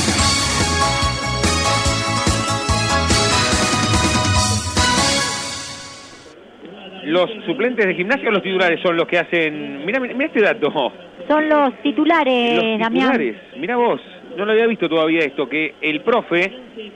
¿Los suplentes de Gimnasia o los titulares son los que hacen? Mira, mira este dato. Son los titulares, los Damián. titulares. Mira vos, no lo había visto todavía esto, que el profe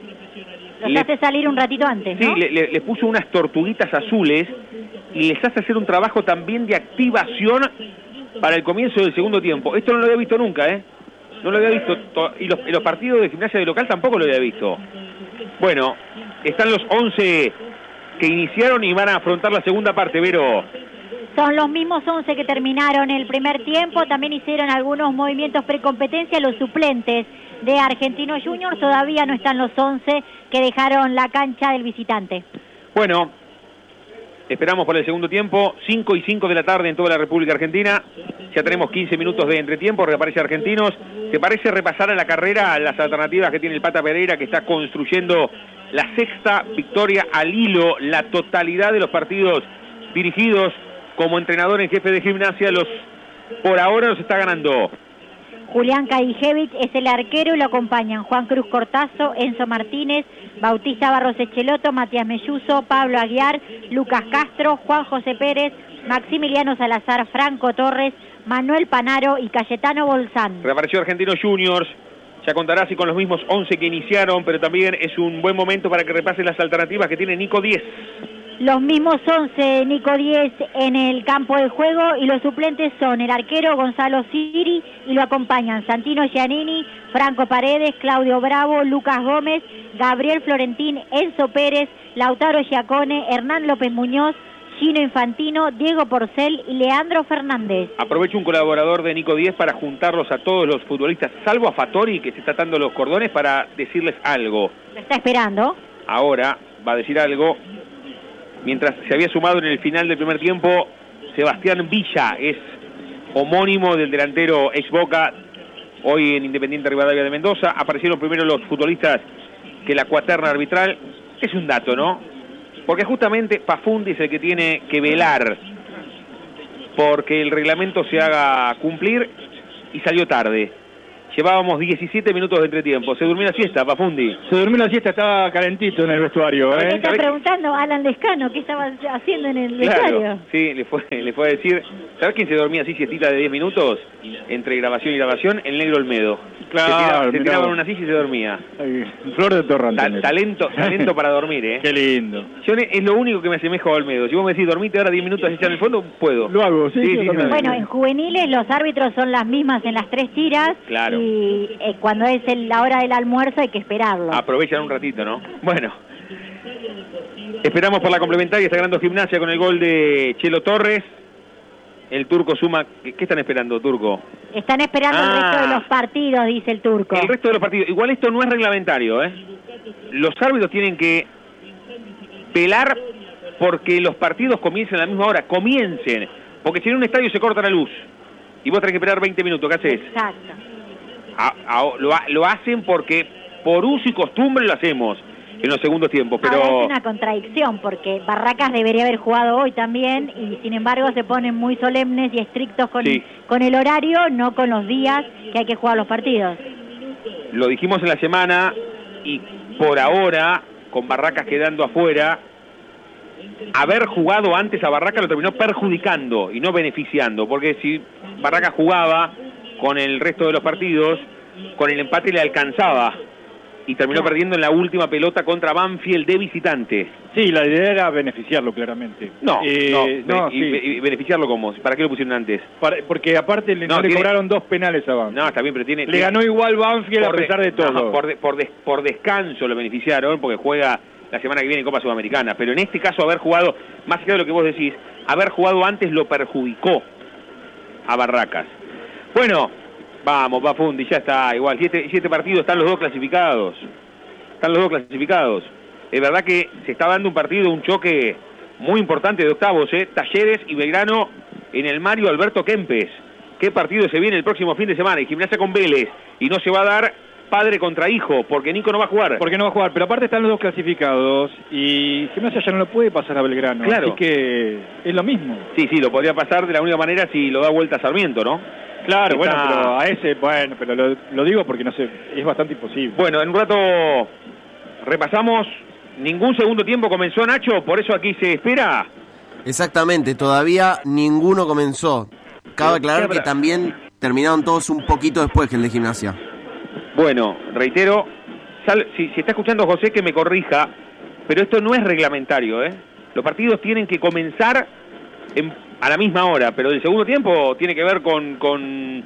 los le, hace salir un ratito antes, ¿no? Sí, le, le, le puso unas tortuguitas azules y les hace hacer un trabajo también de activación para el comienzo del segundo tiempo. Esto no lo había visto nunca, ¿eh? No lo había visto. Y los, y los partidos de Gimnasia de local tampoco lo había visto. Bueno, están los once que iniciaron y van a afrontar la segunda parte, Vero. Son los mismos once que terminaron el primer tiempo. También hicieron algunos movimientos precompetencia. Los suplentes de Argentinos Juniors, todavía no están los once que dejaron la cancha del visitante. Bueno, esperamos por el segundo tiempo, cinco y cinco de la tarde en toda la República Argentina. Ya tenemos quince minutos de entretiempo, reaparece Argentinos. ¿Te parece repasar a la carrera las alternativas que tiene el Pata Pereira, que está construyendo la sexta victoria al hilo, la totalidad de los partidos dirigidos como entrenador en jefe de Gimnasia, los por ahora los está ganando? Julián Kadijevich es el arquero y lo acompañan Juan Cruz Cortazo, Enzo Martínez, Bautista Barros-Cheloto, Matías Melluso, Pablo Aguiar, Lucas Castro, Juan José Pérez, Maximiliano Salazar, Franco Torres, Manuel Panaro y Cayetano Bolzán. Reapareció Argentinos Juniors, ya contará si con los mismos once que iniciaron, pero también es un buen momento para que repasen las alternativas que tiene Nico Diez. Los mismos once, Nico Diez en el campo de juego, y los suplentes son el arquero Gonzalo Siri y lo acompañan Santino Giannini, Franco Paredes, Claudio Bravo, Lucas Gómez, Gabriel Florentín, Enzo Pérez, Lautaro Giacone, Hernán López Muñoz, Gino Infantino, Diego Porcel y Leandro Fernández. Aprovecho un colaborador de Nico Diez para juntarlos a todos los futbolistas, salvo a Fattori, que se está atando los cordones, para decirles algo. Lo está esperando. Ahora va a decir algo. Mientras se había sumado en el final del primer tiempo Sebastián Villa, es homónimo del delantero ex Boca hoy en Independiente Rivadavia de Mendoza. Aparecieron primero los futbolistas que la cuaterna arbitral. Es un dato, ¿no? Porque justamente Pafundi es el que tiene que velar porque el reglamento se haga cumplir y salió tarde. Llevábamos diecisiete minutos de entretiempo. ¿Se durmió la siesta, Pafundi? Se durmió la siesta, estaba calentito en el vestuario, ¿eh? Me está preguntando Alan Lescano qué estaba haciendo en el vestuario. Claro, sí, le fue, le fue a decir. ¿Sabes quién se dormía así siestita de diez minutos? Entre grabación y grabación, el Negro Olmedo. Claro, se tiraba, se tiraba no. en una silla y se dormía. Ay, flor de torrante. Ta talento, talento para dormir, ¿eh? Qué lindo. Yo es lo único que me asemejo a Olmedo. Si vos me decís, dormite ahora diez minutos y echar en el fondo, puedo. Lo hago, sí. sí, sí, sí, sí bueno, en juveniles los árbitros son las mismas en las tres tiras. Claro. Y eh, cuando es el, la hora del almuerzo hay que esperarlo. Aprovechan un ratito, ¿no? Bueno. Esperamos por la complementaria. Está ganando Gimnasia con el gol de Chelo Torres. El turco suma... ¿Qué, qué están esperando, turco? Están esperando Ah. el resto de los partidos, dice el turco. El resto de los partidos. Igual esto no es reglamentario, ¿eh? Los árbitros tienen que velar porque los partidos comiencen a la misma hora. Comiencen. Porque si en un estadio se corta la luz y vos tenés que esperar veinte minutos, ¿qué haces? Exacto. A, a, lo, lo hacen porque por uso y costumbre lo hacemos en los segundos tiempos, pero... Ahora es una contradicción, porque Barracas debería haber jugado hoy también, y sin embargo se ponen muy solemnes y estrictos con, Sí. con el horario, no con los días que hay que jugar los partidos. Lo dijimos en la semana y por ahora, con Barracas quedando afuera, haber jugado antes a Barracas lo terminó perjudicando y no beneficiando, porque si Barracas jugaba con el resto de los partidos, con el empate le alcanzaba y terminó Claro. perdiendo en la última pelota contra Banfield de visitante. Sí, la idea era beneficiarlo claramente. No, Eh, no, no, y, sí. y beneficiarlo como, ¿para qué lo pusieron antes? Para- porque aparte le, No, no, le tiene- cobraron dos penales a Banfield. No, está bien, pero tiene... Le tiene- ganó igual Banfield a por de- pesar de todo. no, por, de- por, des- por descanso lo beneficiaron, porque juega la semana que viene en Copa Sudamericana. Pero en este caso, haber jugado, más allá de lo que vos decís, haber jugado antes lo perjudicó a Barracas. Bueno, vamos, Pafundi, ya está. Igual, si este, si este partido están los dos clasificados. Están los dos clasificados. Es verdad que se está dando un partido, un choque muy importante de octavos, ¿eh? Talleres y Belgrano en el Mario Alberto Kempes. ¿Qué partido se viene el próximo fin de semana? Y Gimnasia con Vélez. Y no se va a dar padre contra hijo, porque Nico no va a jugar. Porque no va a jugar, pero aparte están los dos clasificados y Gimnasia ya no lo puede pasar a Belgrano. Claro. Así que es lo mismo. Sí, sí, lo podría pasar de la única manera si lo da vuelta a Sarmiento, ¿no? Claro, Está- bueno, pero a ese, bueno, pero lo, lo digo porque no sé, es bastante imposible. Bueno, en un rato repasamos. Ningún segundo tiempo comenzó, Nacho, por eso aquí se espera. Exactamente, todavía ninguno comenzó. Cabe aclarar que también terminaron todos un poquito después que el de Gimnasia. Bueno, reitero, sal, si, si está escuchando José que me corrija, pero esto no es reglamentario, ¿eh? Los partidos tienen que comenzar en, a la misma hora, pero el segundo tiempo tiene que ver con, con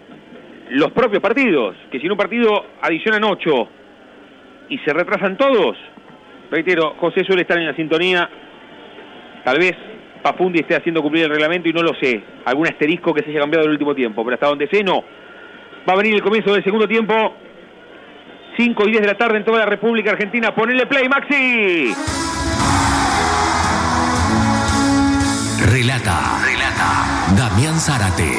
los propios partidos, que si en un partido adicionan ocho y se retrasan todos, reitero, José suele estar en la sintonía, tal vez Pafundi esté haciendo cumplir el reglamento y no lo sé, algún asterisco que se haya cambiado en el último tiempo, pero hasta donde sé, no. Va a venir el comienzo del segundo tiempo, cinco y diez de la tarde en toda la República Argentina. Ponele play, Maxi. Relata, relata Damián Zárate.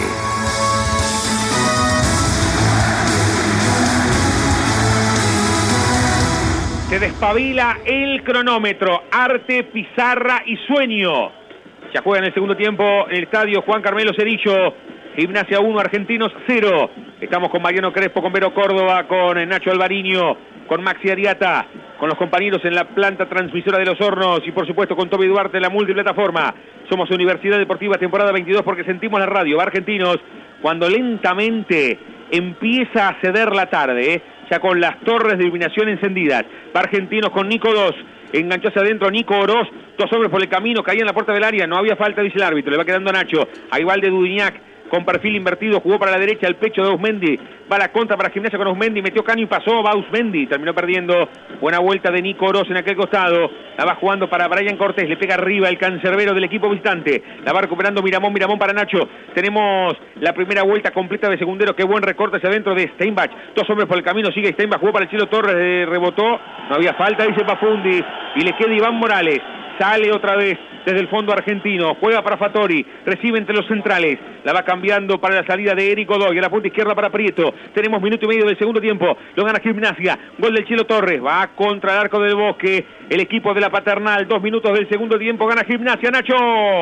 Se despabila el cronómetro, arte, pizarra y sueño. Ya juega en el segundo tiempo en el estadio Juan Carmelo Cedillo. Gimnasia uno, Argentinos cero. Estamos con Mariano Crespo, con Vero Córdoba, con Nacho Alvariño, con Maxi Ariata, con los compañeros en la planta transmisora de Los Hornos y por supuesto con Toby Duarte en la multiplataforma. Somos Universidad Deportiva temporada veintidós porque sentimos la radio. Va Argentinos cuando lentamente empieza a ceder la tarde, ¿eh? Ya con las torres de iluminación encendidas. Va Argentinos con Nico dos. Enganchó hacia adentro Nico Oroz. Dos hombres por el camino, caía en la puerta del área. No había falta, dice el árbitro. Le va quedando a Nacho. Ahí va el de Dudignac. Con perfil invertido, jugó para la derecha, el pecho de Ausmendi, va la contra para Gimnasia con Ausmendi, metió caño y pasó, va Ausmendi, terminó perdiendo, buena vuelta de Nico Oroz en aquel costado, la va jugando para Brian Cortés, le pega arriba el cancerbero del equipo visitante, la va recuperando Miramón, Miramón para Nacho, tenemos la primera vuelta completa de Segundero, qué buen recorte hacia adentro de Steinbach, dos hombres por el camino, sigue Steinbach, jugó para el Chelo Torres, eh, rebotó, no había falta, dice Pafundi, y le queda Iván Morales. Sale otra vez desde el fondo argentino. Juega para Fattori. Recibe entre los centrales. La va cambiando para la salida de Eric Godoy. A la punta izquierda para Prieto. Tenemos minuto y medio del segundo tiempo. Lo gana Gimnasia. Gol del Chelo Torres. Va contra el arco del Bosque. El equipo de la Paternal. Dos minutos del segundo tiempo. Gana Gimnasia. Nacho.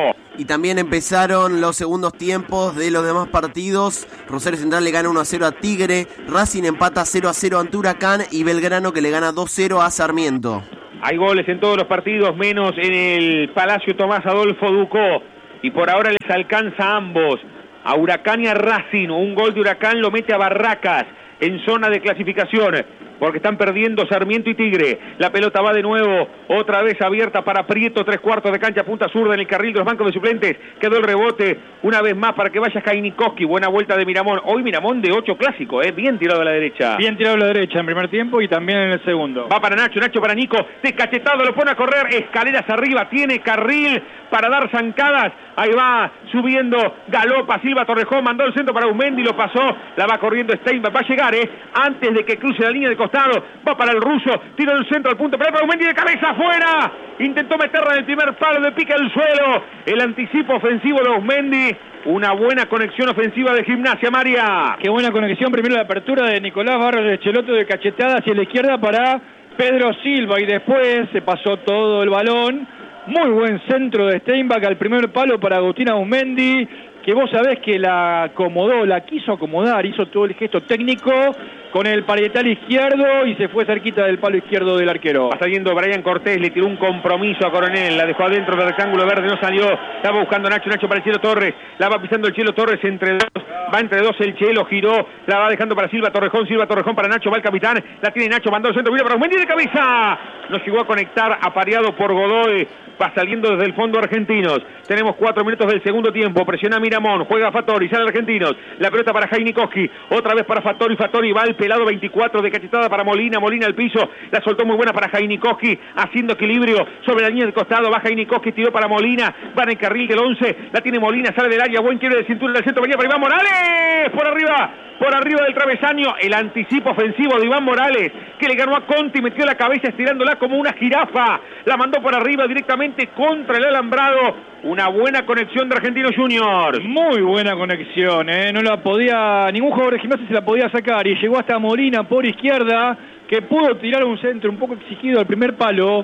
Y también empezaron los segundos tiempos de los demás partidos. Rosario Central le gana uno a cero a Tigre. Racing empata cero a cero ante Huracán. Y Belgrano que le gana dos a cero a Sarmiento. Hay goles en todos los partidos, menos en el Palacio Tomás Adolfo Ducó. Y por ahora les alcanza a ambos. A Huracán y a Racing. Un gol de Huracán lo mete a Barracas en zona de clasificación, porque están perdiendo Sarmiento y Tigre. La pelota va de nuevo, otra vez abierta para Prieto, tres cuartos de cancha, punta zurda en el carril de los bancos de suplentes. Quedó el rebote, una vez más para que vaya Jainikowski. Buena vuelta de Miramón. Hoy Miramón de ocho clásico, ¿eh? Bien tirado a la derecha. Bien tirado a la derecha en primer tiempo y también en el segundo. Va para Nacho, Nacho para Nico, descachetado, lo pone a correr, escaleras arriba, tiene carril para dar zancadas. Ahí va subiendo, galopa Silva Torrejón, mandó el centro para Usmendi, lo pasó, la va corriendo Steinberg, va a llegar, ¿eh? Antes de que cruce la línea de costado, va para el ruso, tiro del centro al punto, pero para Usmendi de cabeza afuera, intentó meterla en el primer palo, de pica el suelo, el anticipo ofensivo de Usmendi. Una buena conexión ofensiva de Gimnasia, María. Qué buena conexión, primero la apertura de Nicolás Barros de Cheloto de cachetada hacia la izquierda para Pedro Silva y después se pasó todo el balón. Muy buen centro de Steinbach al primer palo para Agustín Ausmendi, que vos sabés que la acomodó, la quiso acomodar, hizo todo el gesto técnico con el parietal izquierdo y se fue cerquita del palo izquierdo del arquero. Va saliendo Brian Cortés, le tiró un compromiso a Coronel, la dejó adentro del rectángulo verde, no salió, estaba buscando Nacho, Nacho para el Chelo Torres, la va pisando el Chelo Torres entre dos, va entre dos el Chelo, giró, la va dejando para Silva Torrejón, Silva Torrejón para Nacho, va el capitán, la tiene Nacho, mandó el centro, mira para Ausmendi de cabeza, no llegó a conectar, apareado por Godoy, va saliendo desde el fondo Argentinos. Tenemos cuatro minutos del segundo tiempo, presiona Miramón, juega Fattori, sale Argentinos, la pelota para Jainikowski, otra vez para Fattori, Fattori va al pelado veinticuatro de cachetada para Molina, Molina al piso, la soltó muy buena para Jainikowski, haciendo equilibrio sobre la línea del costado, va Jainikowski, tiró para Molina, va en el carril del once, la tiene Molina, sale del área, buen quiebre de cintura del centro, venía para Iván Morales, por arriba, por arriba del travesaño, el anticipo ofensivo de Iván Morales, que le ganó a Conti, metió la cabeza estirándola como una jirafa, la mandó por arriba directamente contra el alambrado. Una buena conexión de Argentinos Juniors. Muy buena conexión, ¿eh? No la podía, ningún jugador de Gimnasia se la podía sacar y llegó hasta Molina por izquierda, que pudo tirar un centro un poco exigido al primer palo,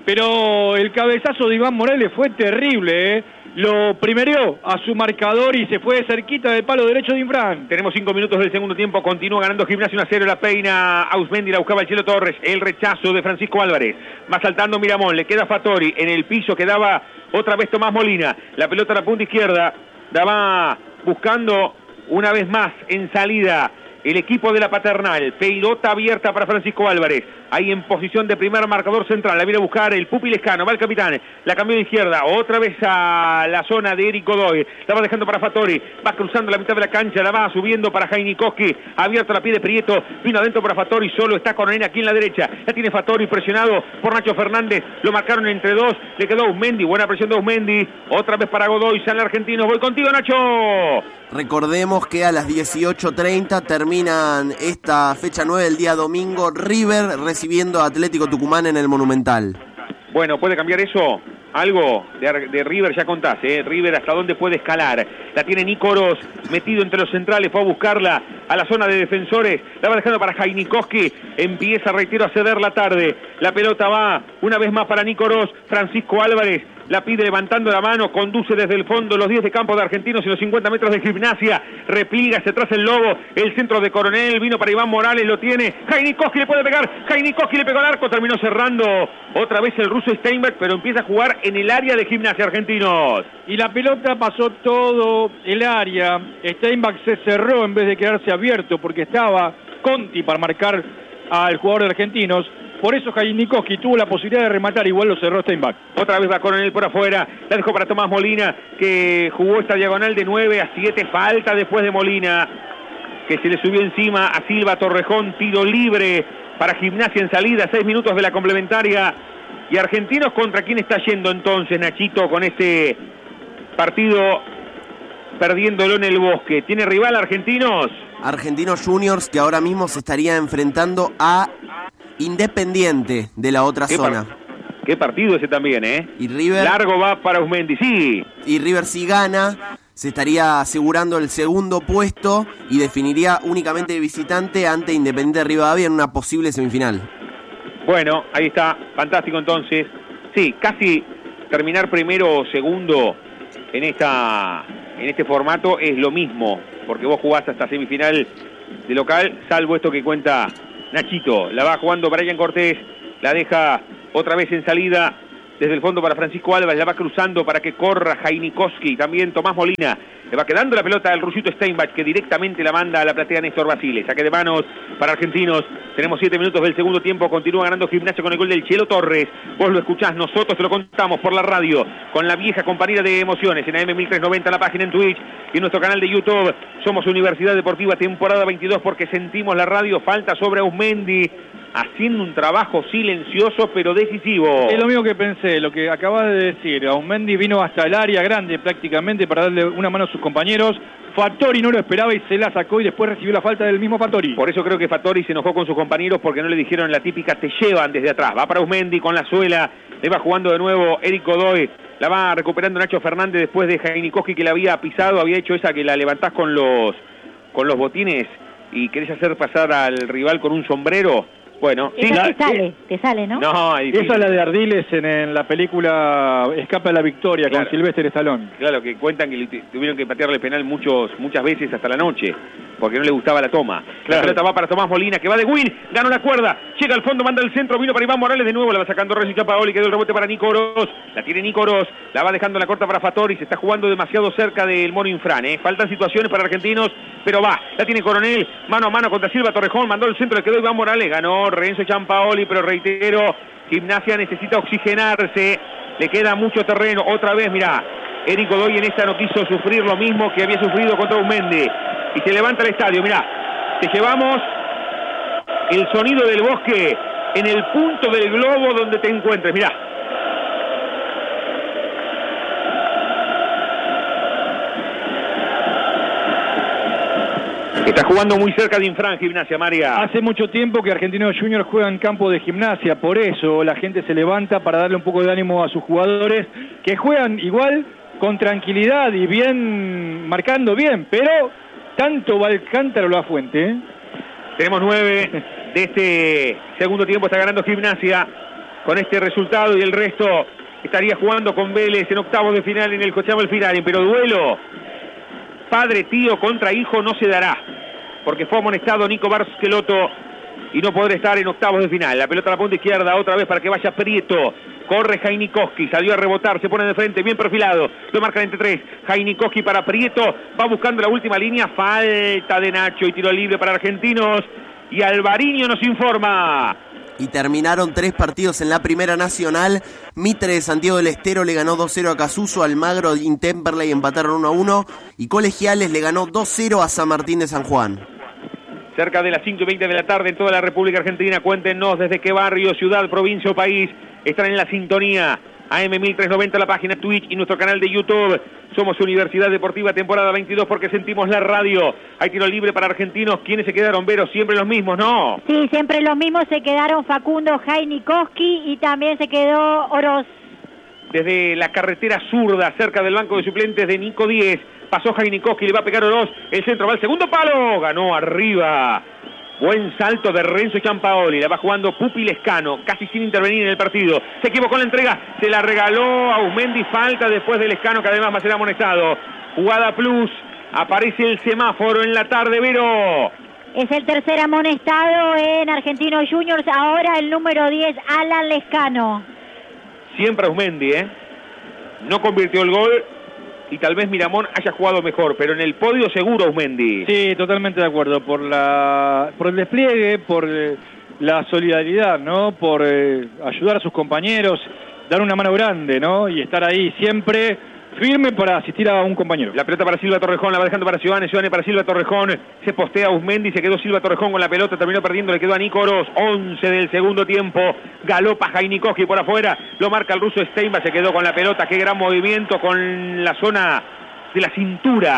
pero el cabezazo de Iván Morales fue terrible, ¿eh? Lo primereó a su marcador y se fue cerquita del palo derecho de Infran. Tenemos cinco minutos del segundo tiempo, continúa ganando Gimnasia uno a cero, la peina Ausmendi, la buscaba el Chelo Torres, el rechazo de Francisco Álvarez, va saltando Miramón, le queda Fattori, en el piso quedaba otra vez Tomás Molina, la pelota a la punta izquierda, la va buscando una vez más en salida el equipo de la Paternal, pelota abierta para Francisco Álvarez, ahí en posición de primer marcador central, la viene a buscar el Pupi Lescano, va el capitán, la cambió de izquierda, otra vez a la zona de Eric Godoy, la va dejando para Fattori, va cruzando la mitad de la cancha, la va subiendo para Jainikowski, abierto a la pie de Prieto, vino adentro para Fattori, solo está Coronel aquí en la derecha, la tiene Fattori presionado por Nacho Fernández, lo marcaron entre dos, le quedó Ausmendi, buena presión de Ausmendi, otra vez para Godoy, sale Argentinos, voy contigo Nacho. Recordemos que a las dieciocho treinta terminan esta fecha nueve del día domingo, River recibiendo a Atlético Tucumán en el Monumental. Bueno, ¿puede cambiar eso? Algo de, de River, ya contás, ¿eh? River hasta dónde puede escalar. La tiene Nico Oroz, metido entre los centrales, fue a buscarla a la zona de defensores. La va dejando para Jainikowski, empieza, reitero, a ceder la tarde. La pelota va una vez más para Nico Oroz, Francisco Álvarez. La pide levantando la mano, conduce desde el fondo los diez de campo de Argentinos y los cincuenta metros de Gimnasia. Repliega hacia atrás el Lobo, el centro de Coronel, vino para Iván Morales, lo tiene. Jainikowski le puede pegar, Jainikowski le pegó al arco, terminó cerrando otra vez el ruso Steinberg, pero empieza a jugar en el área de Gimnasia Argentinos. Y la pelota pasó todo el área, Steinberg se cerró en vez de quedarse abierto porque estaba Conti para marcar al jugador de Argentinos. Por eso Jainikowski tuvo la posibilidad de rematar, igual lo cerró Steinbach. Otra vez va Coronel por afuera, la dejó para Tomás Molina, que jugó esta diagonal de nueve a siete, falta después de Molina, que se le subió encima a Silva Torrejón, tiro libre para Gimnasia en salida, seis minutos de la complementaria. Y Argentinos, ¿contra quién está yendo entonces, Nachito, con este partido perdiéndolo en el Bosque? ¿Tiene rival Argentinos? Argentinos Juniors, que ahora mismo se estaría enfrentando a Independiente de la otra ¿Qué zona. Par Qué partido ese también, ¿eh? Y River... Largo va para Auzmendi, sí. Y River si gana, se estaría asegurando el segundo puesto y definiría únicamente de visitante ante Independiente de Rivadavia en una posible semifinal. Bueno, ahí está, fantástico entonces. Sí, casi terminar primero o segundo en esta en este formato es lo mismo, porque vos jugás hasta semifinal de local, salvo esto que cuenta Nachito. La va jugando Brian Cortés, la deja otra vez en salida desde el fondo para Francisco Álvarez, la va cruzando para que corra Jainikowski, también Tomás Molina, le va quedando la pelota al Rusito Steinbach, que directamente la manda a la platea Néstor Basile. Saque de manos para Argentinos, tenemos siete minutos del segundo tiempo, continúa ganando Gimnasia con el gol del Chelo Torres. Vos lo escuchás, nosotros te lo contamos por la radio, con la vieja compañía de emociones, en A M mil trescientos noventa, la página en Twitch y en nuestro canal de YouTube. Somos Universidad Deportiva, temporada veintidós, porque sentimos la radio. Falta sobre Auzmendi, haciendo un trabajo silencioso pero decisivo. Es lo mismo que pensé, lo que acabas de decir. Auzmendi vino hasta el área grande prácticamente para darle una mano a sus compañeros. Fattori no lo esperaba y se la sacó y después recibió la falta del mismo Fattori. Por eso creo que Fattori se enojó con sus compañeros porque no le dijeron la típica te llevan desde atrás. Va para Auzmendi con la suela, le va jugando de nuevo Eric Godoy. La va recuperando Nacho Fernández después de Jainikowski, que la había pisado, había hecho esa que la levantás con los, con los botines y querés hacer pasar al rival con un sombrero. Bueno, sí, la, te sale, te sale, ¿no? No, esa es la de Ardiles en, en la película Escapa de la Victoria, claro, con Sylvester Stallone. Claro, que cuentan que tuvieron que patearle penal muchos, muchas veces hasta la noche, porque no le gustaba la toma. Claro. La pelota va para Tomás Molina, que va de Win, ganó la cuerda, llega al fondo, manda el centro, vino para Iván Morales de nuevo, la va sacando Renzo Chapaoli, quedó el rebote para Nico Oroz, la tiene Nico Oroz, la va dejando la corta para Fattori, se está jugando demasiado cerca del Mono Infran, ¿eh? Faltan situaciones para Argentinos, pero va, la tiene Coronel, mano a mano contra Silva Torrejón, mandó el centro, le quedó Iván Morales, ganó Renzo Chapaoli. Pero reitero, Gimnasia necesita oxigenarse, le queda mucho terreno. Otra vez, mirá, Eric Godoy en esta no quiso sufrir lo mismo que había sufrido contra Auzmendi. Y se levanta el estadio, mirá, te llevamos el sonido del bosque en el punto del globo donde te encuentres, mirá. Está jugando muy cerca de Infran, Gimnasia, María. Hace mucho tiempo que Argentinos Juniors juega en campo de Gimnasia, por eso la gente se levanta para darle un poco de ánimo a sus jugadores, que juegan igual con tranquilidad y bien, marcando bien, pero tanto va el cántaro la fuente, ¿eh? Tenemos nueve de este segundo tiempo, está ganando Gimnasia con este resultado y el resto estaría jugando con Vélez en octavos de final en el Cochabamba final, pero duelo padre, tío contra hijo no se dará, porque fue amonestado Nico Barcelotto y no podrá estar en octavos de final. La pelota a la punta izquierda otra vez para que vaya Prieto. Corre Jainikowski, salió a rebotar, se pone de frente, bien perfilado, lo marcan entre tres. Jainikowski para Prieto, va buscando la última línea, falta de Nacho y tiro libre para Argentinos. Y Alvariño nos informa. Y terminaron tres partidos en la Primera Nacional. Mitre de Santiago del Estero le ganó dos cero a Casuso, Almagro y Temperley empataron uno a uno y Colegiales le ganó dos cero a San Martín de San Juan. Cerca de las cinco y veinte de la tarde en toda la República Argentina. Cuéntenos desde qué barrio, ciudad, provincia o país están en la sintonía. A M mil trescientos noventa, la página Twitch y nuestro canal de YouTube. Somos Universidad Deportiva, temporada veintidós, porque sentimos la radio. Hay tiro libre para Argentinos. ¿Quiénes se quedaron, Vero? Siempre los mismos, ¿no? Sí, siempre los mismos. Se quedaron Facundo Jainikowski y también se quedó Oroz. Desde la carretera zurda, cerca del banco de suplentes de Nico Díez, pasó Jainikowski, le va a pegar Oroz. El centro va al segundo palo. Ganó arriba. Buen salto de Renzo Champaoli, la va jugando Pupi Lescano, casi sin intervenir en el partido. Se equivocó en la entrega, se la regaló a Auzmendi, falta después de Lescano, que además va a ser amonestado. Jugada plus, aparece el semáforo en la tarde, Vero. Es el tercer amonestado en Argentinos Juniors, ahora el número diez, Alan Lescano. Siempre Auzmendi, ¿eh? No convirtió el gol. Y tal vez Miramón haya jugado mejor, pero en el podio seguro Auzmendi. Sí, totalmente de acuerdo, por la por el despliegue, por eh, la solidaridad, ¿no? Por eh, ayudar a sus compañeros, dar una mano grande, ¿no? Y estar ahí siempre firme para asistir a un compañero. La pelota para Silva Torrejón, la va dejando para Ciudadanes, Ciudadanes para Silva Torrejón, se postea Auzmendi, se quedó Silva Torrejón con la pelota, terminó perdiendo, le quedó a Nico Oroz, once del segundo tiempo, galopa Jainikowski por afuera, lo marca el ruso Steinbach, se quedó con la pelota, qué gran movimiento con la zona de la cintura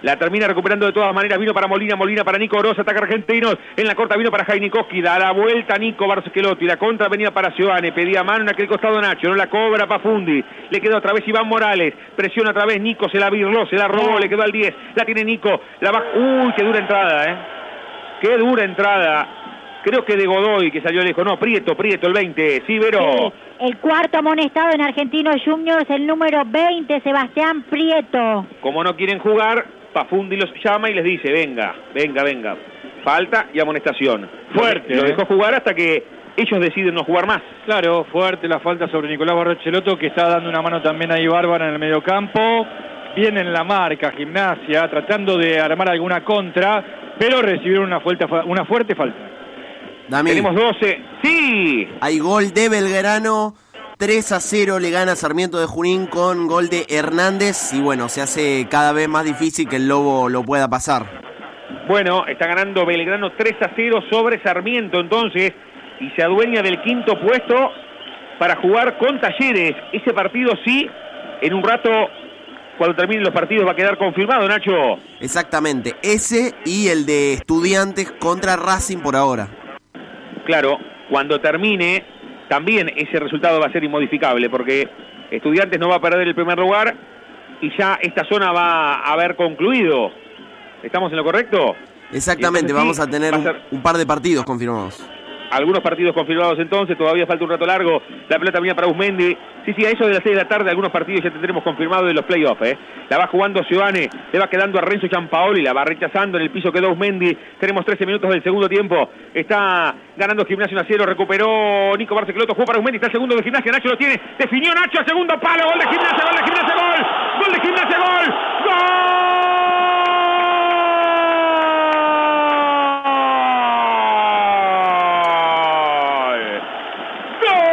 La termina recuperando de todas maneras. Vino para Molina, Molina para Nico Oroz. Ataca Argentinos. En la corta vino para Jainikoski. Da la vuelta Nico Barcelotti. La contra venía para Giovane. Pedía mano en aquel costado Nacho. No la cobra Pafundi. Le quedó otra vez Iván Morales. Presiona otra vez Nico. Se la birló, se la robó. Le quedó al diez. La tiene Nico. La baja. Uy, qué dura entrada, eh. Qué dura entrada. Creo que de Godoy que salió lejos. No, Prieto, Prieto, el veinte. Sí, Vero. Sí. El cuarto amonestado en Argentinos Juniors, el número veinte, Sebastián Prieto. Como no quieren jugar, Pafundi los llama y les dice, venga, venga, venga. Falta y amonestación. Fuerte. Lo, lo dejó jugar hasta que ellos deciden no jugar más. Claro, fuerte la falta sobre Nicolás Barrochelotto, que está dando una mano también ahí bárbara en el mediocampo. Viene en la marca Gimnasia, tratando de armar alguna contra, pero recibieron una, fuerte, una fuerte falta. Dami, tenemos doce. ¡Sí! Hay gol de Belgrano. tres a cero le gana Sarmiento de Junín con gol de Hernández. Y bueno, se hace cada vez más difícil que el Lobo lo pueda pasar. Bueno, está ganando Belgrano tres a cero sobre Sarmiento entonces. Y se adueña del quinto puesto para jugar con Talleres. Ese partido sí, en un rato, cuando terminen los partidos, va a quedar confirmado, Nacho. Exactamente, ese y el de Estudiantes contra Racing por ahora. Claro, cuando termine, también ese resultado va a ser inmodificable, porque Estudiantes no va a perder el primer lugar y ya esta zona va a haber concluido. ¿Estamos en lo correcto? Exactamente, entonces, vamos sí, a tener a un, un par de partidos confirmados. Algunos partidos confirmados entonces, todavía falta un rato largo. La pelota venía para Usmendi. Sí, sí, a eso de las seis de la tarde, algunos partidos ya tendremos confirmados de los playoffs, ¿eh? La va jugando Giovane, le va quedando a Renzo Giampaoli, la va rechazando, en el piso quedó Usmendi. Tenemos trece minutos del segundo tiempo. Está ganando Gimnasia uno a cero, recuperó Nico Barceloto, jugó para Usmendi, está el segundo de Gimnasia, Nacho lo tiene, definió Nacho, segundo palo, gol de Gimnasia, gol de Gimnasia.